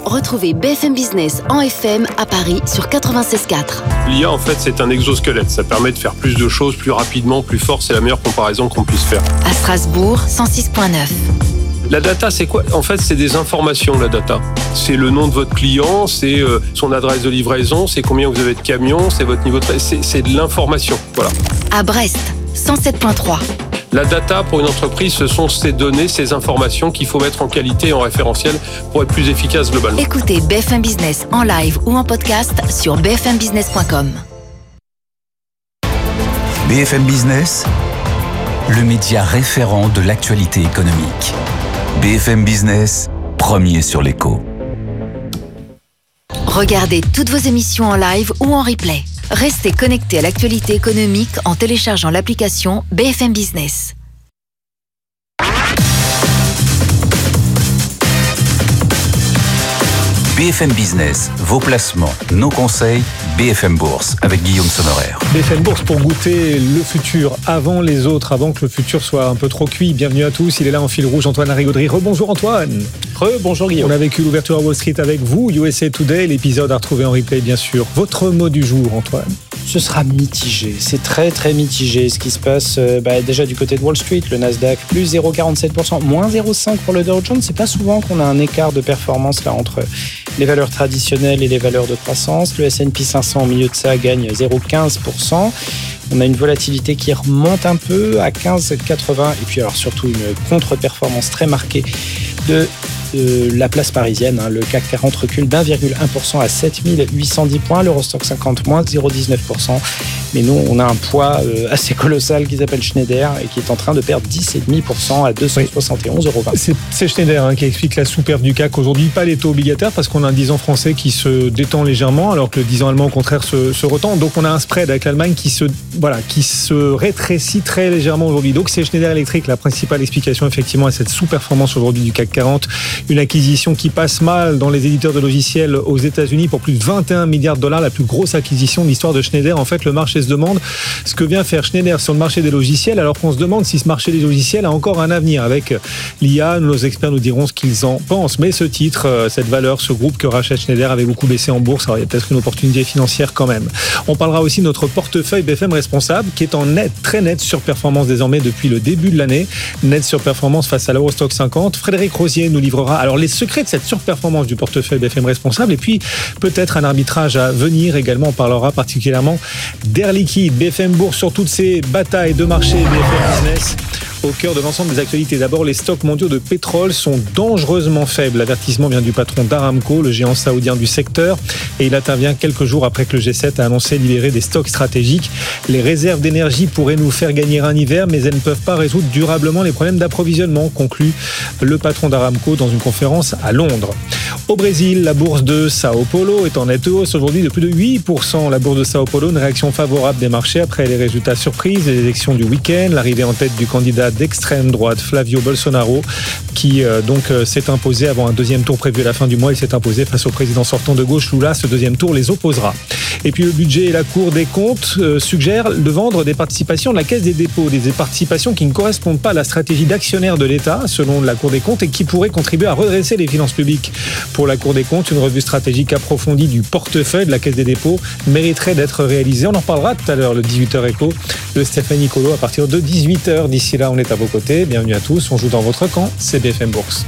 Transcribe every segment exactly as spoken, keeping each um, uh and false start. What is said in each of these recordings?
Retrouvez B F M Business en F M à Paris sur quatre-vingt-seize quatre. L'I A, en fait, c'est un exosquelette. Ça permet de faire plus de choses, plus rapidement, plus fort. C'est la meilleure comparaison qu'on puisse faire. À Strasbourg, cent six virgule neuf. La data, c'est quoi ? En fait, c'est des informations, la data. C'est le nom de votre client, c'est euh, son adresse de livraison, c'est combien vous avez de camions, c'est votre niveau de... C'est, c'est de l'information, voilà. À Brest, cent sept virgule trois. La data, pour une entreprise, ce sont ces données, ces informations qu'il faut mettre en qualité et en référentiel pour être plus efficace globalement. Écoutez B F M Business en live ou en podcast sur b f m business point com. B F M Business, le média référent de l'actualité économique. B F M Business, premier sur l'écho. Regardez toutes vos émissions en live ou en replay. Restez connectés à l'actualité économique en téléchargeant l'application B F M Business. B F M Business, vos placements, nos conseils, B F M Bourse avec Guillaume Sommerer. B F M Bourse pour goûter le futur avant les autres, avant que le futur soit un peu trop cuit. Bienvenue à tous, il est là en fil rouge, Antoine Larigauderie. Rebonjour Antoine. Rebonjour Guillaume. On a vécu l'ouverture à Wall Street avec vous, U S A Today, l'épisode à retrouver en replay bien sûr. Votre mot du jour Antoine? Ce sera mitigé, c'est très très mitigé ce qui se passe euh, bah, déjà du côté de Wall Street, le Nasdaq plus zéro virgule quarante-sept pour cent, moins zéro virgule cinq pour cent pour le Dow Jones. C'est pas souvent qu'on a un écart de performance là entre les valeurs traditionnelles et les valeurs de croissance. Le S and P cinq cents au milieu de ça gagne zéro virgule quinze pour cent. On a une volatilité qui remonte un peu à quinze virgule quatre-vingts et puis alors surtout une contre-performance très marquée de Euh, la place parisienne, hein, le C A C quarante recule d'un virgule un pour cent à sept mille huit cent dix points, l'Eurostoxx cinquante moins zéro virgule dix-neuf pour cent. Mais nous, on a un poids euh, assez colossal qui s'appelle Schneider et qui est en train de perdre dix virgule cinq pour cent à deux cent soixante et onze euros vingt. C'est, c'est Schneider hein, qui explique la sous-perf du C A C aujourd'hui, pas les taux obligataires parce qu'on a un dix ans français qui se détend légèrement alors que le dix ans allemand au contraire se, se retend. Donc on a un spread avec l'Allemagne qui se, voilà, qui se rétrécit très légèrement aujourd'hui. Donc c'est Schneider Electric la principale explication effectivement à cette sous-performance aujourd'hui du C A C quarante. Une acquisition qui passe mal dans les éditeurs de logiciels aux États-Unis pour plus de vingt et un milliards de dollars, la plus grosse acquisition de l'histoire de Schneider. En fait, le marché se demande ce que vient faire Schneider sur le marché des logiciels, alors qu'on se demande si ce marché des logiciels a encore un avenir. Avec l'I A, nos experts nous diront ce qu'ils en pensent. Mais ce titre, cette valeur, ce groupe que rachète Schneider avait beaucoup baissé en bourse. Alors, il y a peut-être une opportunité financière quand même. On parlera aussi de notre portefeuille B F M responsable qui est en net, très nette surperformance désormais depuis le début de l'année. Nette surperformance face à l'Eurostoxx cinquante. Frédéric Rosier nous livrera alors les secrets de cette surperformance du portefeuille B F M responsable et puis peut-être un arbitrage à venir également. On parlera particulièrement d'Air Liquide. B F M Bourse sur toutes ces batailles de marché. B F M Business au cœur de l'ensemble des actualités. D'abord, les stocks mondiaux de pétrole sont dangereusement faibles. L'avertissement vient du patron d'Aramco, le géant saoudien du secteur, et il intervient quelques jours après que le G sept a annoncé libérer des stocks stratégiques. Les réserves d'énergie pourraient nous faire gagner un hiver, mais elles ne peuvent pas résoudre durablement les problèmes d'approvisionnement, conclut le patron d'Aramco dans une conférence à Londres. Au Brésil, la bourse de Sao Paulo est en nette hausse aujourd'hui de plus de huit pour cent. La bourse de Sao Paulo, une réaction favorable des marchés après les résultats surprises des élections du week-end, l'arrivée en tête du candidat d'extrême droite Flavio Bolsonaro qui euh, donc euh, s'est imposé avant un deuxième tour prévu à la fin du mois. Il s'est imposé face au président sortant de gauche Lula. Ce deuxième tour les opposera. Et puis le budget et la Cour des comptes euh, suggèrent de vendre des participations de la Caisse des dépôts, des participations qui ne correspondent pas à la stratégie d'actionnaire de l'État selon la Cour des comptes et qui pourraient contribuer à redresser les finances publiques. Pour la Cour des comptes, une revue stratégique approfondie du portefeuille de la Caisse des dépôts mériterait d'être réalisée. On en reparlera tout à l'heure, le dix-huit heures écho de Stéphanie Colo à partir de dix-huit heures. D'ici là, on est à vos côtés. Bienvenue à tous. On joue dans votre camp. C'est B F M Bourse.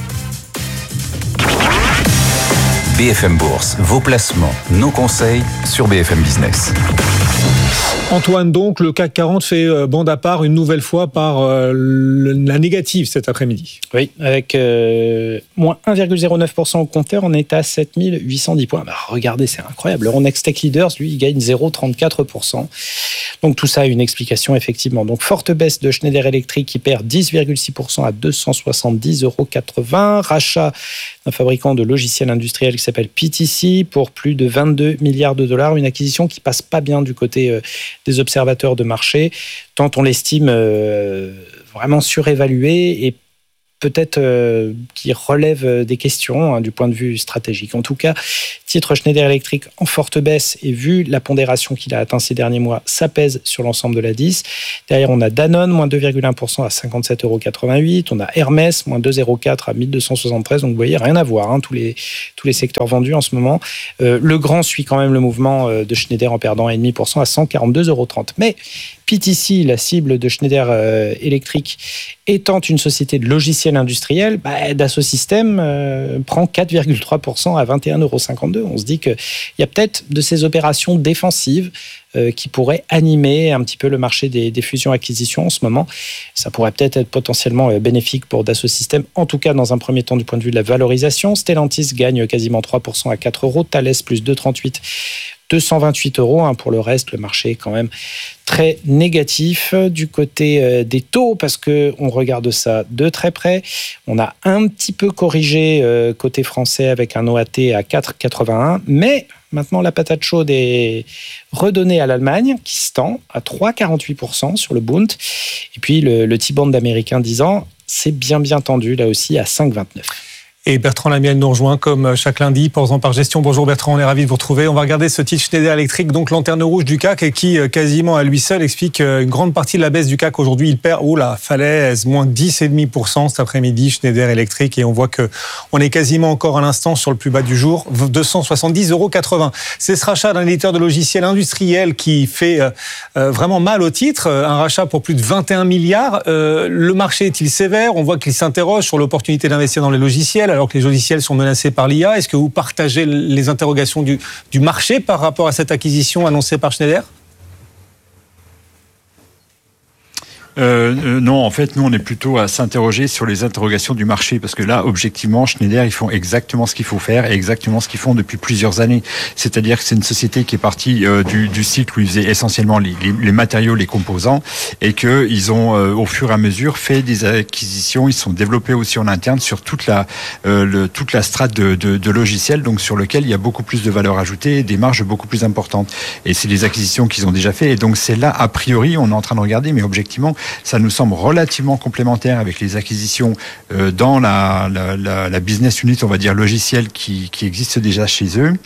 B F M Bourse, vos placements, nos conseils sur B F M Business. Antoine, donc, le C A C quarante fait bande à part une nouvelle fois par euh, la négative cet après-midi. Oui, avec euh, moins un virgule zéro neuf pour cent au compteur, on est à sept mille huit cent dix points. Bah, regardez, c'est incroyable. Euronext Tech Leaders, lui, il gagne zéro virgule trente-quatre pour cent. Donc tout ça a une explication, effectivement. Donc forte baisse de Schneider Electric qui perd dix virgule six pour cent à deux cent soixante-dix euros quatre-vingts. Rachat d'un fabricant de logiciels industriels qui s'appelle P T C pour plus de vingt-deux milliards de dollars. Une acquisition qui passe pas bien du côté euh, des observateurs de marché, tant on l'estime euh, vraiment surévaluée et peut-être euh, qui relève des questions hein, du point de vue stratégique. En tout cas, Titre Schneider Electric en forte baisse et vu la pondération qu'il a atteint ces derniers mois, ça pèse sur l'ensemble de la dix. Derrière, on a Danone, moins deux virgule un pour cent à cinquante-sept euros quatre-vingt-huit. On a Hermès, moins deux virgule zéro quatre à mille deux cent soixante-treize. Donc, vous voyez, rien à voir, hein, tous les, tous les secteurs vendus en ce moment. Euh, le grand suit quand même le mouvement de Schneider en perdant un virgule cinq pour cent à cent quarante-deux euros trente. Mais P T C, la cible de Schneider euh, Electric, étant une société de logiciels industriels, bah, Dassault Systèmes euh, prend quatre virgule trois pour cent à vingt et un euros cinquante-deux. On se dit qu'il y a peut-être de ces opérations défensives euh, qui pourraient animer un petit peu le marché des, des fusions-acquisitions en ce moment. Ça pourrait peut-être être potentiellement euh, bénéfique pour Dassault Systèmes, en tout cas dans un premier temps du point de vue de la valorisation. Stellantis gagne quasiment trois pour cent à quatre euros, Thales plus deux virgule trente-huit, deux cent vingt-huit euros. Hein. Pour le reste, le marché est quand même très négatif du côté des taux parce qu'on regarde ça de très près. On a un petit peu corrigé côté français avec un O A T à quatre virgule quatre-vingt-un, mais maintenant la patate chaude est redonnée à l'Allemagne qui se tend à trois virgule quarante-huit pour cent sur le Bund. Et puis le, le T-bond américain dix ans, c'est bien bien tendu là aussi à cinq virgule vingt-neuf. Et Bertrand Lamiel nous rejoint comme chaque lundi, Ports par Gestion. Bonjour Bertrand, on est ravis de vous retrouver. On va regarder ce titre Schneider Electric, donc lanterne rouge du C A C, et qui quasiment à lui seul explique une grande partie de la baisse du C A C. Aujourd'hui, il perd, oh la falaise, moins dix virgule cinq pour cent cet après-midi, Schneider Electric, et on voit que on est quasiment encore à l'instant sur le plus bas du jour, deux cent soixante-dix euros quatre-vingts. C'est ce rachat d'un éditeur de logiciels industriels qui fait euh, vraiment mal au titre, un rachat pour plus de vingt et un milliards. Euh, le marché est-il sévère? On voit qu'il s'interroge sur l'opportunité d'investir dans les logiciels, alors que les logiciels sont menacés par l'I A. Est-ce que vous partagez les interrogations du, du marché par rapport à cette acquisition annoncée par Schneider ? Euh, euh, non, en fait, nous, on est plutôt à s'interroger sur les interrogations du marché, parce que là, objectivement, Schneider, ils font exactement ce qu'il faut faire et exactement ce qu'ils font depuis plusieurs années. C'est-à-dire que c'est une société qui est partie euh, du, du cycle où ils faisaient essentiellement les, les, les matériaux, les composants, et que ils ont, euh, au fur et à mesure, fait des acquisitions. Ils sont développés aussi en interne sur toute la, euh, le, toute la strate de, de, de logiciels, donc sur lequel il y a beaucoup plus de valeur ajoutée et des marges beaucoup plus importantes. Et c'est les acquisitions qu'ils ont déjà fait. Et donc c'est là, a priori, on est en train de regarder, mais objectivement, ça nous semble relativement complémentaire avec les acquisitions euh, dans la, la, la, la business unit, on va dire logiciel, qui, qui existe déjà chez eux.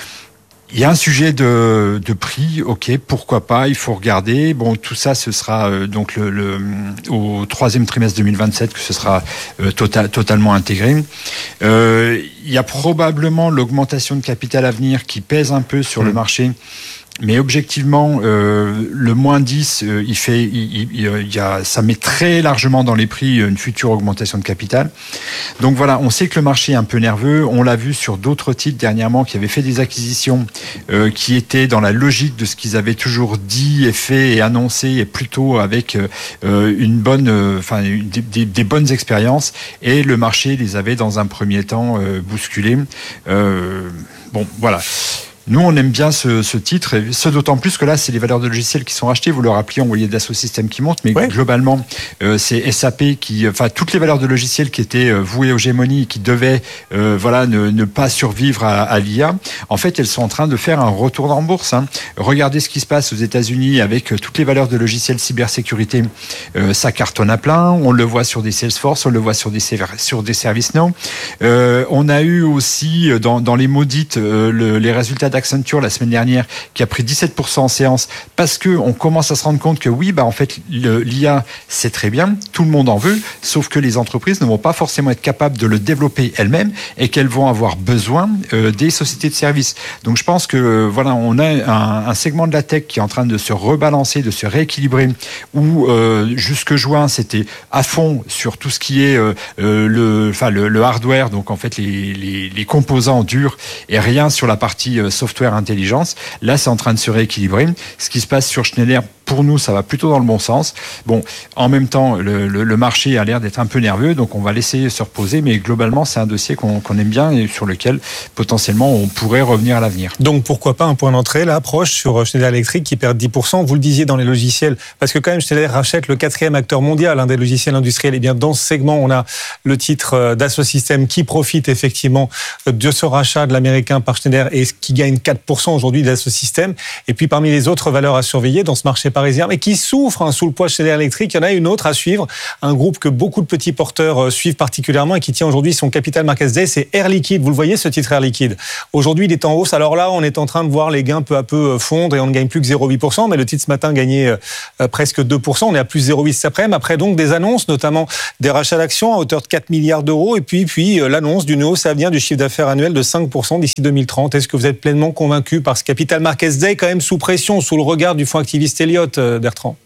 Il y a un sujet de, de prix, ok, pourquoi pas, il faut regarder. Bon, tout ça, ce sera euh, donc le, le, au troisième trimestre deux mille vingt-sept que ce sera euh, total, totalement intégré. Euh, il y a probablement l'augmentation de capital à venir qui pèse un peu sur mmh. le marché. Mais objectivement, euh, le moins dix, euh, il fait, il, il, il y a, ça met très largement dans les prix une future augmentation de capital. Donc voilà, on sait que le marché est un peu nerveux. On l'a vu sur d'autres titres dernièrement qui avaient fait des acquisitions euh, qui étaient dans la logique de ce qu'ils avaient toujours dit et fait et annoncé, et plutôt avec euh, une bonne, euh, enfin des, des, des bonnes expériences. Et le marché les avait dans un premier temps euh, bousculés. Euh, bon, voilà. Nous, on aime bien ce, ce titre, et ce d'autant plus que là, c'est les valeurs de logiciels qui sont rachetées. Vous le rappeliez, on voyait Dassault Systèmes qui monte, mais ouais. globalement, euh, c'est S A P qui, enfin, toutes les valeurs de logiciels qui étaient euh, vouées aux gémonies et qui devaient, euh, voilà, ne, ne pas survivre à, à l'I A. En fait, elles sont en train de faire un retour en bourse. Hein. Regardez ce qui se passe aux États-Unis avec euh, toutes les valeurs de logiciels cybersécurité. Euh, ça cartonne à plein. On le voit sur des Salesforce, on le voit sur des sur des ServiceNow. Euh, on a eu aussi dans, dans les maudites euh, le, les résultats d'Accenture la semaine dernière qui a pris dix-sept pour cent en séance parce que on commence à se rendre compte que oui, bah en fait le, l'I A c'est très bien, tout le monde en veut, sauf que les entreprises ne vont pas forcément être capables de le développer elles-mêmes et qu'elles vont avoir besoin euh, des sociétés de services. Donc je pense que euh, voilà, on a un, un segment de la tech qui est en train de se rebalancer, de se rééquilibrer, où euh, jusque juin c'était à fond sur tout ce qui est euh, euh, le, enfin le, le hardware, donc en fait les, les, les composants durs, et rien sur la partie euh, software intelligence. Là, c'est en train de se rééquilibrer. Ce qui se passe sur Schneider, pour nous, ça va plutôt dans le bon sens. Bon, en même temps, le, le, le marché a l'air d'être un peu nerveux, donc on va laisser se reposer, mais globalement, c'est un dossier qu'on, qu'on aime bien et sur lequel, potentiellement, on pourrait revenir à l'avenir. Donc, pourquoi pas un point d'entrée, là, proche, sur Schneider Electric, qui perd dix pour cent, vous le disiez dans les logiciels, parce que quand même, Schneider rachète le quatrième acteur mondial, un des logiciels industriels, et bien dans ce segment, on a le titre Dassault Systèmes qui profite effectivement de ce rachat de l'américain par Schneider et qui gagne quatre pour cent aujourd'hui Dassault Systèmes. Et puis, parmi les autres valeurs à surveiller dans ce marché parisien, mais qui souffre hein, sous le poids Schneider Electric. Il y en a une autre à suivre, un groupe que beaucoup de petits porteurs euh, suivent particulièrement et qui tient aujourd'hui son Capital Markets Day, c'est Air Liquide. Vous le voyez, ce titre Air Liquide. Aujourd'hui, il est en hausse. Alors là, on est en train de voir les gains peu à peu fondre et on ne gagne plus que zéro virgule huit pour cent, mais le titre ce matin gagnait euh, presque deux pour cent. On est à plus zéro virgule huit cet après-midi. Après donc des annonces, notamment des rachats d'actions à hauteur de quatre milliards d'euros et puis, puis euh, l'annonce d'une hausse à venir du chiffre d'affaires annuel de cinq pour cent d'ici deux mille trente. Est-ce que vous êtes pleinement convaincu par ce Capital Markets Day quand même sous pression, sous le regard du fonds activiste Elliott, euh, Bertrand?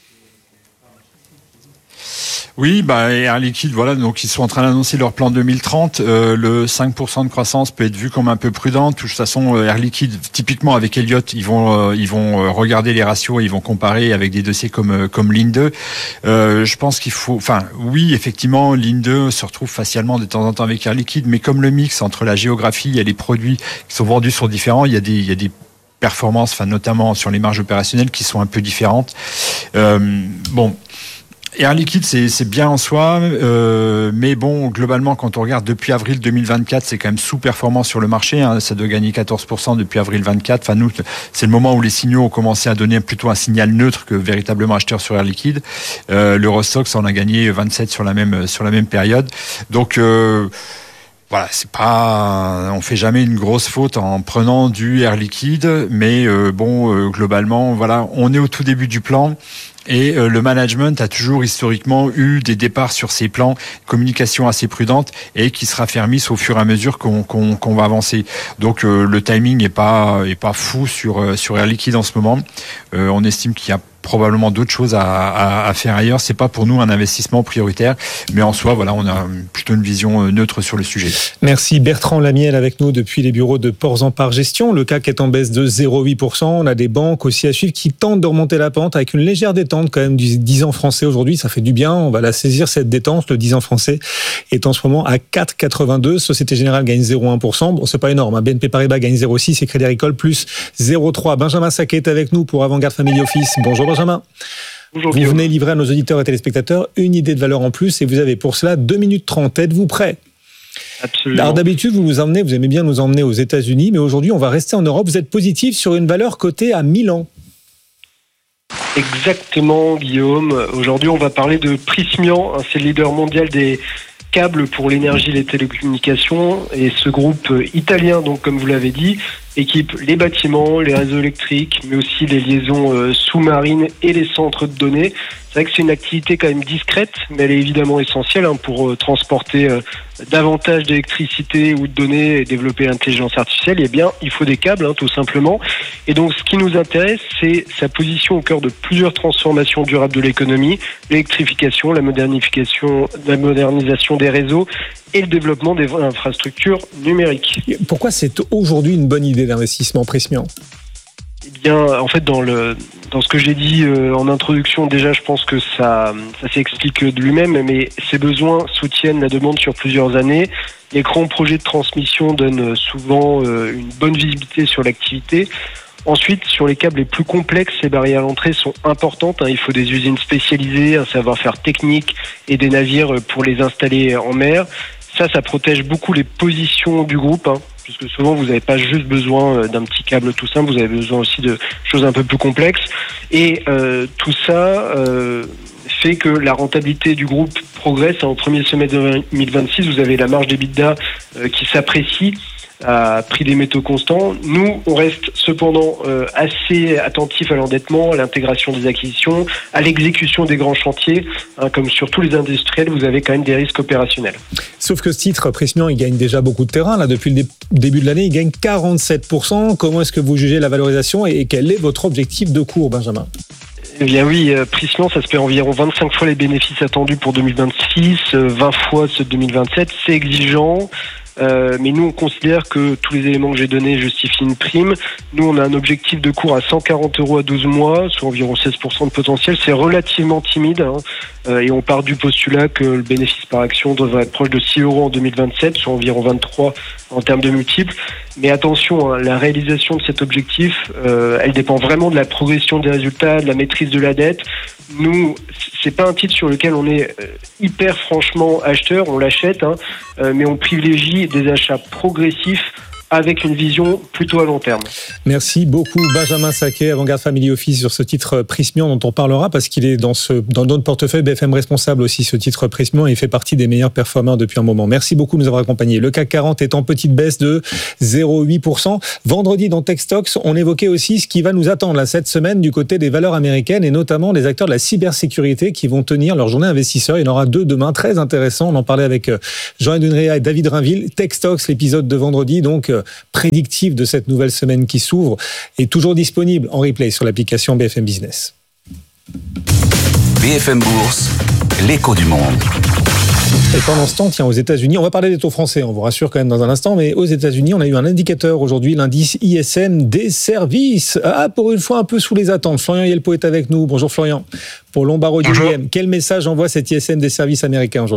Oui, bah, Air Liquide, voilà, donc ils sont en train d'annoncer leur plan deux mille trente. Euh, le cinq pour cent de croissance peut être vu comme un peu prudent. De toute façon, Air Liquide, typiquement avec Elliott, ils vont, euh, ils vont regarder les ratios et ils vont comparer avec des dossiers comme comme Linde. Euh, je pense qu'il faut, enfin, oui, effectivement, Linde se retrouve facialement de temps en temps avec Air Liquide, mais comme le mix entre la géographie et les produits qui sont vendus sont différents, il y a des, il y a des performances, enfin, notamment sur les marges opérationnelles qui sont un peu différentes. Euh, bon. Air Liquide, c'est, c'est bien en soi, euh, mais bon, globalement, quand on regarde depuis avril deux mille vingt-quatre, c'est quand même sous-performant sur le marché. Hein, ça doit gagner quatorze pour cent depuis avril vingt-quatre. Enfin, nous, c'est le moment où les signaux ont commencé à donner plutôt un signal neutre que véritablement acheteur sur Air Liquide. Euh, L'Eurostoxx en a gagné vingt-sept sur la même sur la même période. Donc euh, Voilà, c'est pas, on fait jamais une grosse faute en prenant du Air Liquide, mais euh, bon, euh, globalement, voilà, on est au tout début du plan. Et euh, le management a toujours historiquement eu des départs sur ses plans, communication assez prudente et qui se raffermissent au fur et à mesure qu'on, qu'on, qu'on va avancer. Donc euh, le timing est pas est pas fou sur euh, sur Air Liquide en ce moment. Euh, on estime qu'il y a probablement d'autres choses à, à, à faire ailleurs. C'est pas pour nous un investissement prioritaire, mais en soi, voilà, on a plutôt une vision neutre sur le sujet. Merci Bertrand Lamiel avec nous depuis les bureaux de Ports-en-Par Gestion. Le C A C est en baisse de zéro virgule huit pour cent. On a des banques aussi à suivre qui tentent de remonter la pente avec une légère détente quand même du dix ans français aujourd'hui. Ça fait du bien. On va la saisir cette détente. Le dix ans français est en ce moment à quatre virgule quatre-vingt-deux. Société Générale gagne zéro virgule un pour cent. Bon, c'est pas énorme. B N P Paribas gagne zéro virgule six et Crédit Agricole plus zéro virgule trois. Benjamin Sacquet est avec nous pour Avantgarde Family Office. Bonjour Benjamin. Bonjour, vous Guillaume. Venez livrer à nos auditeurs et téléspectateurs une idée de valeur en plus et vous avez pour cela deux minutes trente. Êtes-vous prêt? Absolument. Alors d'habitude, vous nous emmenez, vous aimez bien nous emmener aux États-Unis, mais aujourd'hui, on va rester en Europe. Vous êtes positif sur une valeur cotée à Milan. Exactement, Guillaume. Aujourd'hui, on va parler de Prysmian. C'est le leader mondial des câbles pour l'énergie et les télécommunications. Et ce groupe italien, donc comme vous l'avez dit, équipe les bâtiments, les réseaux électriques, mais aussi les liaisons sous-marines et les centres de données. C'est vrai que c'est une activité quand même discrète, mais elle est évidemment essentielle hein, pour transporter euh, davantage d'électricité ou de données et développer l'intelligence artificielle. Eh bien, il faut des câbles, hein, tout simplement. Et donc, ce qui nous intéresse, c'est sa position au cœur de plusieurs transformations durables de l'économie, l'électrification, la modernification, la modernisation des réseaux et le développement des infrastructures numériques. Pourquoi c'est aujourd'hui une bonne idée d'investissement, Prysmian ? Eh bien, en fait, dans le dans ce que j'ai dit euh, en introduction, déjà, je pense que ça ça s'explique de lui-même, mais ses besoins soutiennent la demande sur plusieurs années. Les grands projets de transmission donnent souvent euh, une bonne visibilité sur l'activité. Ensuite, sur les câbles les plus complexes, les barrières à l'entrée sont importantes. Hein. Il faut des usines spécialisées, un savoir-faire technique et des navires pour les installer en mer. Ça, ça protège beaucoup les positions du groupe, hein, puisque souvent, vous n'avez pas juste besoin d'un petit câble tout simple, vous avez besoin aussi de choses un peu plus complexes. Et euh, tout ça euh, fait que la rentabilité du groupe progresse. Au premier semestre deux mille vingt-six, vous avez la marge d'EBITDA euh, qui s'apprécie à prix des métaux constants. Nous, on reste cependant euh, assez attentifs à l'endettement, à l'intégration des acquisitions, à l'exécution des grands chantiers. Hein, comme sur tous les industriels, vous avez quand même des risques opérationnels. Sauf que ce titre, Prysmian, il gagne déjà beaucoup de terrain. Là, depuis le dé- début de l'année, il gagne quarante-sept pour cent. Comment est-ce que vous jugez la valorisation et quel est votre objectif de cours, Benjamin ? Eh bien oui, Prysmian, ça se fait environ vingt-cinq fois les bénéfices attendus pour deux mille vingt-six, vingt fois ceux de deux mille vingt-sept. C'est exigeant. Euh, mais nous, on considère que tous les éléments que j'ai donnés justifient une prime. Nous, on a un objectif de cours à cent quarante euros à douze mois, soit environ seize pour cent de potentiel. C'est relativement timide, hein, euh, et on part du postulat que le bénéfice par action devrait être proche de six euros en deux mille vingt-sept, soit environ vingt-trois en termes de multiples. Mais attention, hein, la réalisation de cet objectif, euh, elle dépend vraiment de la progression des résultats, de la maîtrise de la dette. Nous, c'est pas un titre sur lequel on est euh, hyper franchement acheteur, on l'achète, hein, euh, mais on privilégie des achats progressifs avec une vision plutôt à long terme. Merci beaucoup Benjamin Saquet, Vanguard Family Office, sur ce titre Prismian dont on parlera parce qu'il est dans, ce, dans notre portefeuille B F M responsable aussi, ce titre Prismian, et il fait partie des meilleurs performeurs depuis un moment. Merci beaucoup de nous avoir accompagnés. Le C A C quarante est en petite baisse de zéro virgule huit pour cent. Vendredi dans Tech Stocks, on évoquait aussi ce qui va nous attendre là, cette semaine du côté des valeurs américaines et notamment des acteurs de la cybersécurité qui vont tenir leur journée investisseurs. Il y en aura deux demain, très intéressants. On en parlait avec Jean-Edouard Réa et David Rainville. Tech Stocks, l'épisode de vendredi, donc prédictif de cette nouvelle semaine qui s'ouvre, est toujours disponible en replay sur l'application B F M Business. B F M Bourse, l'écho du monde. Et pendant ce temps, tiens, aux États-Unis, on va parler des taux français, on vous rassure quand même dans un instant, mais aux États-Unis, on a eu un indicateur aujourd'hui, l'indice I S M des services. Ah, pour une fois, un peu sous les attentes. Florian Yelpo est avec nous. Bonjour Florian. Pour Lombard Odier, quel message envoie cet I S M des services américains aujourd'hui ?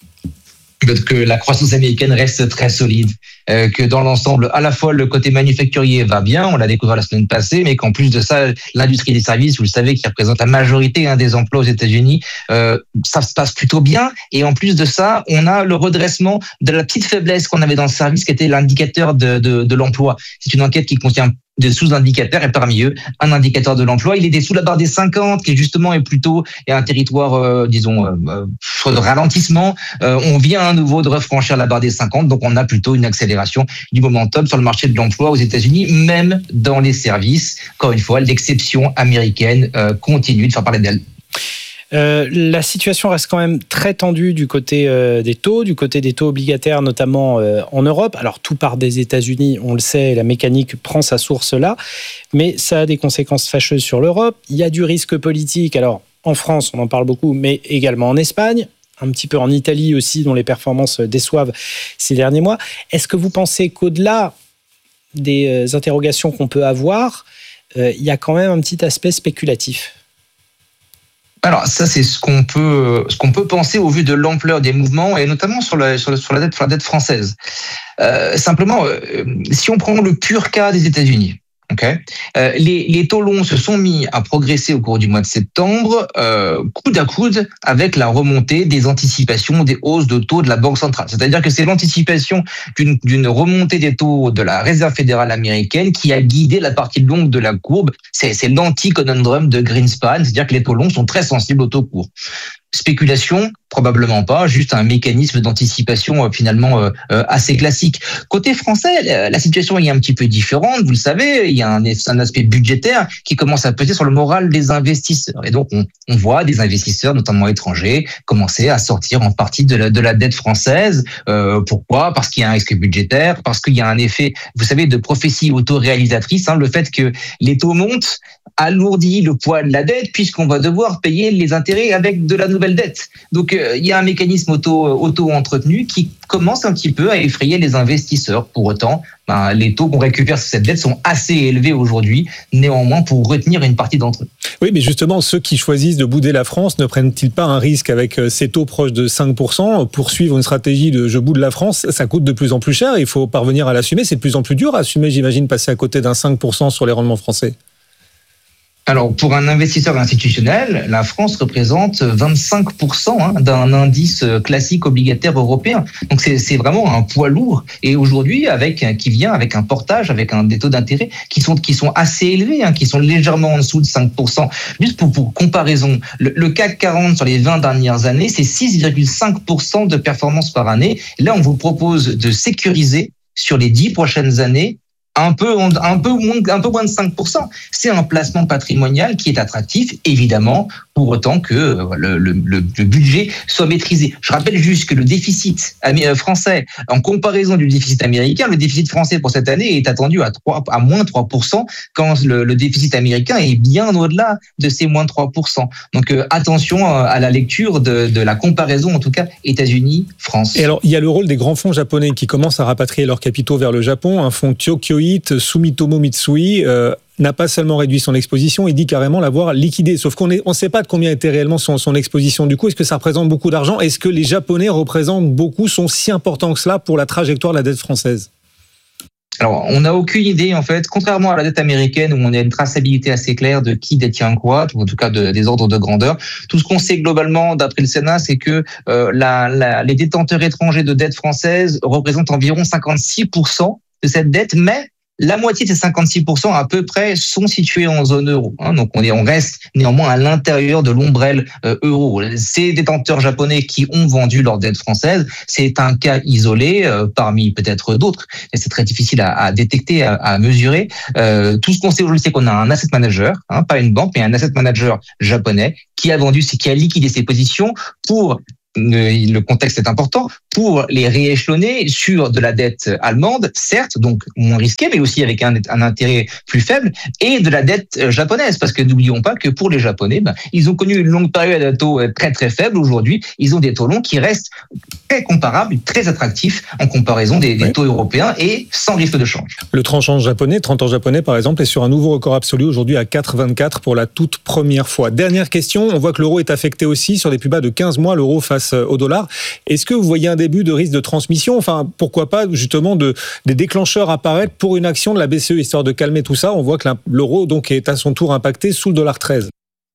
Que la croissance américaine reste très solide, euh, que dans l'ensemble, à la fois le côté manufacturier va bien, on l'a découvert la semaine passée, mais qu'en plus de ça, l'industrie des services, vous le savez, qui représente la majorité hein, des emplois aux États-Unis, euh, ça se passe plutôt bien. Et en plus de ça, on a le redressement de la petite faiblesse qu'on avait dans le service, qui était l'indicateur de, de, de l'emploi. C'est une enquête qui contient de sous-indicateurs et parmi eux un indicateur de l'emploi. Il était sous la barre des cinquante qui justement est plutôt est un territoire euh, disons euh, de ralentissement. Euh, on vient à nouveau de refranchir la barre des cinquante, donc on a plutôt une accélération du momentum sur le marché de l'emploi aux États-Unis, même dans les services. Encore une fois, l'exception américaine euh, continue de faire parler d'elle. Euh, la situation reste quand même très tendue du côté euh, des taux, du côté des taux obligataires, notamment euh, en Europe. Alors, tout part des États-Unis, on le sait, la mécanique prend sa source là, mais ça a des conséquences fâcheuses sur l'Europe. Il y a du risque politique. Alors, en France, on en parle beaucoup, mais également en Espagne, un petit peu en Italie aussi, dont les performances déçoivent ces derniers mois. Est-ce que vous pensez qu'au-delà des interrogations qu'on peut avoir, euh, il y a quand même un petit aspect spéculatif ? Alors ça c'est ce qu'on peut ce qu'on peut penser au vu de l'ampleur des mouvements et notamment sur la sur, sur la dette sur la dette française. Euh, simplement, euh, si on prend le pur cas des États-Unis, okay, euh, les les taux longs se sont mis à progresser au cours du mois de septembre, euh, coude à coude avec la remontée des anticipations des hausses de taux de la Banque centrale. C'est-à-dire que c'est l'anticipation d'une d'une remontée des taux de la Réserve fédérale américaine qui a guidé la partie longue de la courbe. C'est c'est l'anti-conundrum de Greenspan, c'est-à-dire que les taux longs sont très sensibles aux taux courts. Spéculation, probablement pas, juste un mécanisme d'anticipation euh, finalement euh, euh, assez classique. Côté français, la, la situation est un petit peu différente, vous le savez, il y a un, un aspect budgétaire qui commence à peser sur le moral des investisseurs. Et donc, on, on voit des investisseurs, notamment étrangers, commencer à sortir en partie de la, de la dette française. Euh, pourquoi ? Parce qu'il y a un risque budgétaire, parce qu'il y a un effet, vous savez, de prophétie autoréalisatrice. Hein, le fait que les taux montent alourdit le poids de la dette, puisqu'on va devoir payer les intérêts avec de la nouvelle dette. Donc, euh, il y a un mécanisme auto, auto-entretenu qui commence un petit peu à effrayer les investisseurs. Pour autant, ben, les taux qu'on récupère sur cette dette sont assez élevés aujourd'hui, néanmoins, pour retenir une partie d'entre eux. Oui, mais justement, ceux qui choisissent de bouder la France ne prennent-ils pas un risque avec ces taux proches de cinq pour cent ? Poursuivre une stratégie de « je boude la France », ça coûte de plus en plus cher, il faut parvenir à l'assumer. C'est de plus en plus dur à assumer, j'imagine, passer à côté d'un cinq pour cent sur les rendements français. Alors, pour un investisseur institutionnel, la France représente vingt-cinq pour cent hein, d'un indice classique obligataire européen. Donc, c'est, c'est vraiment un poids lourd. Et aujourd'hui, avec qui vient avec un portage, avec un des taux d'intérêt qui sont qui sont assez élevés, hein, qui sont légèrement en dessous de cinq pour cent. Juste pour, pour comparaison, le, le C A C quarante sur les vingt dernières années, c'est six virgule cinq pour cent de performance par année. Là, on vous propose de sécuriser sur les dix prochaines années un peu, un peu moins, un peu moins de cinq pour cent. C'est un placement patrimonial qui est attractif, évidemment, pour autant que le, le, le budget soit maîtrisé. Je rappelle juste que le déficit français, en comparaison du déficit américain, le déficit français pour cette année est attendu à, trois, à moins trois pour cent, quand le, le déficit américain est bien au-delà de ces moins trois pour cent. Donc euh, attention à la lecture de, de la comparaison, en tout cas, États-Unis-France. Et alors, il y a le rôle des grands fonds japonais qui commencent à rapatrier leurs capitaux vers le Japon. Un fonds Tokyoite, Sumitomo Mitsui, euh, n'a pas seulement réduit son exposition, il dit carrément l'avoir liquidée. Sauf qu'on ne sait pas de combien était réellement son, son exposition. Du coup, est-ce que ça représente beaucoup d'argent ? Est-ce que les Japonais représentent beaucoup, sont si importants que cela pour la trajectoire de la dette française ? Alors, on n'a aucune idée, en fait, contrairement à la dette américaine où on a une traçabilité assez claire de qui détient quoi, en tout cas de, des ordres de grandeur. Tout ce qu'on sait globalement, d'après le Sénat, c'est que euh, la, la, les détenteurs étrangers de dette française représentent environ cinquante-six pour cent de cette dette, mais la moitié de ces cinquante-six pour cent à peu près sont situés en zone euro. Hein, donc on, est, on reste néanmoins à l'intérieur de l'ombrelle euh, euro. Ces détenteurs japonais qui ont vendu leur dette française, c'est un cas isolé euh, parmi peut-être d'autres. Et c'est très difficile à, à détecter, à, à mesurer. Euh, tout ce qu'on sait aujourd'hui, c'est qu'on a un asset manager, hein, pas une banque, mais un asset manager japonais qui a vendu, qui a liquidé ses positions pour le contexte est important, pour les rééchelonner sur de la dette allemande, certes, donc moins risquée, mais aussi avec un, un intérêt plus faible, et de la dette japonaise, parce que n'oublions pas que pour les Japonais, ben, ils ont connu une longue période à taux très très faible. Aujourd'hui, ils ont des taux longs qui restent très comparables, très attractifs en comparaison des, des oui. taux européens et sans risque de change. Le tranchant japonais, trente ans japonais par exemple, est sur un nouveau record absolu aujourd'hui à quatre virgule vingt-quatre pour la toute première fois. Dernière question, on voit que l'euro est affecté aussi sur des plus bas de quinze mois, l'euro face au dollar. Est-ce que vous voyez un début de risque de transmission ? Enfin, pourquoi pas justement de, des déclencheurs apparaître pour une action de la B C E, histoire de calmer tout ça. On voit que l'euro donc est à son tour impacté sous le dollar treize.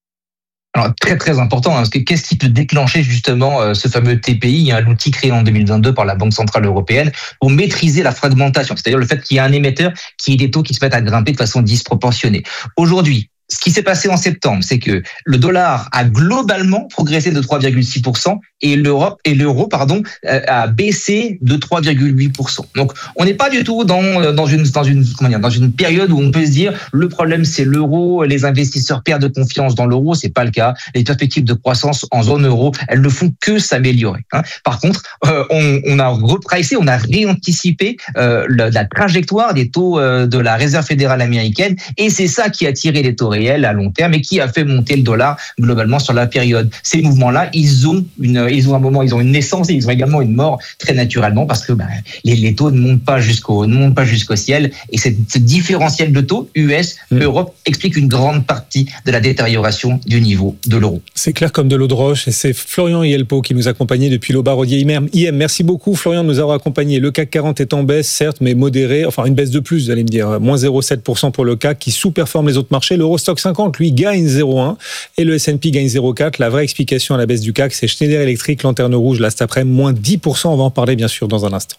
Alors, très très important, hein, parce que qu'est-ce qui peut déclencher justement euh, ce fameux T P I, hein, l'outil créé en deux mille vingt-deux par la Banque Centrale Européenne, pour maîtriser la fragmentation, c'est-à-dire le fait qu'il y a un émetteur qui ait des taux qui se mettent à grimper de façon disproportionnée. Aujourd'hui, ce qui s'est passé en septembre, c'est que le dollar a globalement progressé de trois virgule six pour cent et l'Europe et l'euro pardon a baissé de trois virgule huit pour cent. Donc on n'est pas du tout dans dans une dans une comment dire dans une période où on peut se dire le problème c'est l'euro, les investisseurs perdent confiance dans l'euro, c'est pas le cas. Les perspectives de croissance en zone euro, elles ne font que s'améliorer. Hein. Par contre, euh, on, on a repricé, on a réanticipé euh, la, la trajectoire des taux euh, de la Réserve fédérale américaine et c'est ça qui a tiré les taux réels à long terme et qui a fait monter le dollar globalement sur la période. Ces mouvements-là, ils ont une, ils ont un moment, ils ont une naissance et ils ont également une mort très naturellement parce que ben, les, les taux ne montent pas jusqu'au, ne montent pas jusqu'au ciel et cette, ce différentiel de taux U S mmh. Europe explique une grande partie de la détérioration du niveau de l'euro. C'est clair comme de l'eau de roche et c'est Florian Hielpo qui nous accompagnait depuis l'Aubarodier I M. Merci beaucoup Florian de nous avoir accompagnés. Le C A C quarante est en baisse, certes, mais modérée, enfin une baisse de plus, vous allez me dire, moins zéro virgule sept pour cent pour le C A C qui sous-performe les autres marchés. L'Eurostock cinquante, lui, gagne zéro virgule un et le S and P gagne zéro virgule quatre. La vraie explication à la baisse du C A C, c'est Schneider Electric, lanterne rouge, là cet après, moins dix pour cent. On va en parler bien sûr dans un instant.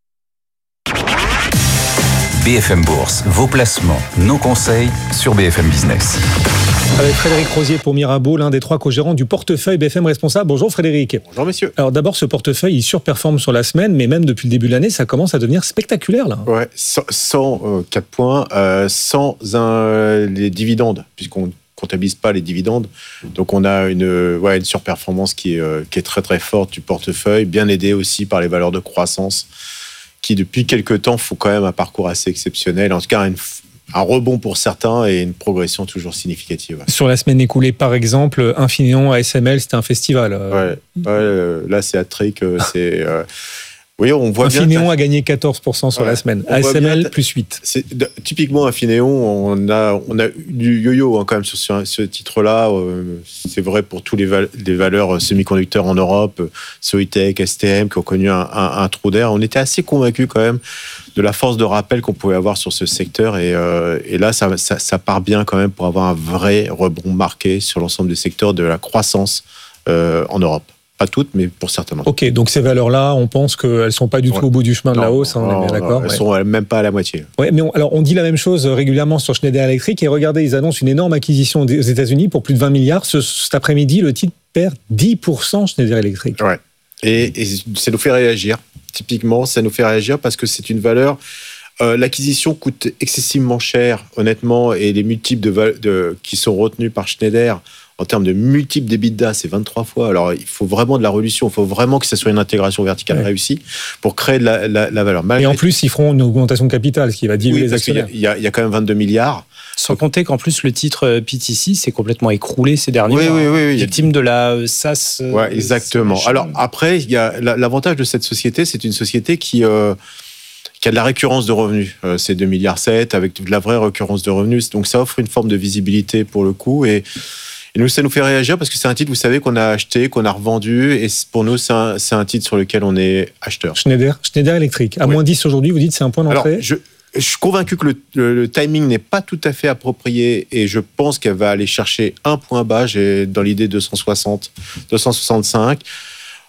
B F M Bourse, vos placements, nos conseils sur B F M Business. Avec Frédéric Rosier pour Mirabeau, l'un des trois co-gérants du portefeuille B F M responsable. Bonjour Frédéric. Bonjour messieurs. Alors d'abord, ce portefeuille, il surperforme sur la semaine, mais même depuis le début de l'année, ça commence à devenir spectaculaire là. Ouais, cent quatre points, euh, sans un, les dividendes, puisqu'on comptabilise pas les dividendes. Donc on a une, ouais, une surperformance qui est, euh, qui est très très forte du portefeuille, bien aidée aussi par les valeurs de croissance, qui depuis quelques temps font quand même un parcours assez exceptionnel. En tout cas, une un rebond pour certains et une progression toujours significative. Sur la semaine écoulée, par exemple, Infineon, A S M L, c'était un festival. Ouais, ouais là, c'est hat-trick. C'est, euh, oui, on voit Infineon bien. a gagné quatorze pour cent sur ouais, la semaine. A S M L, bien, plus huit. C'est, typiquement, Infineon, on a, on a eu du yo-yo hein, quand même sur, sur ce titre-là. Euh, c'est vrai pour tous les, val- les valeurs semi-conducteurs en Europe, Soitec, S T M, qui ont connu un, un, un trou d'air. On était assez convaincus quand même de la force de rappel qu'on pouvait avoir sur ce secteur. Et, euh, et là, ça, ça, ça part bien quand même pour avoir un vrai rebond marqué sur l'ensemble des secteurs de la croissance euh, en Europe. Pas toutes, mais pour certains. Ok, donc ces valeurs-là, on pense qu'elles ne sont pas du tout ouais. au bout du chemin de non, la hausse, hein, non, on est bien d'accord. Non, elles ne ouais. sont même pas à la moitié. Ouais, mais on, alors on dit la même chose régulièrement sur Schneider Electric, et regardez, ils annoncent une énorme acquisition aux États-Unis pour plus de vingt milliards. Ce, cet après-midi, le titre perd dix pour cent Schneider Electric. Ouais. Et, et ça nous fait réagir. Typiquement, ça nous fait réagir parce que c'est une valeur. Euh, l'acquisition coûte excessivement cher, honnêtement, et les multiples de, de, qui sont retenus par Schneider en termes de multiples d'EBITDA, c'est vingt-trois fois. Alors, il faut vraiment de la révolution, il faut vraiment que ça soit une intégration verticale ouais. réussie pour créer de la, la, la valeur. Malgré... Et en plus, ils feront une augmentation de capital, ce qui va diluer oui, les actionnaires. Il y, a, il y a quand même vingt-deux milliards. Sans compter qu'en plus, le titre P T C s'est complètement écroulé ces derniers oui, mois. Oui, oui, oui. Victime de la SaaS. Ouais, exactement. Alors, après, il y a, l'avantage de cette société, c'est une société qui... Euh, qui a de la récurrence de revenus. Euh, c'est deux virgule sept milliards avec de la vraie récurrence de revenus. Donc, ça offre une forme de visibilité pour le coup. Et, et nous, ça nous fait réagir parce que c'est un titre, vous savez, qu'on a acheté, qu'on a revendu. Et pour nous, c'est un, c'est un titre sur lequel on est acheteur. Schneider, Schneider Electric. À oui. moins dix aujourd'hui, vous dites c'est un point d'entrée. Alors, je, je suis convaincu que le, le, le timing n'est pas tout à fait approprié. Et je pense qu'elle va aller chercher un point bas. J'ai dans l'idée deux cent soixante, deux cent soixante-cinq.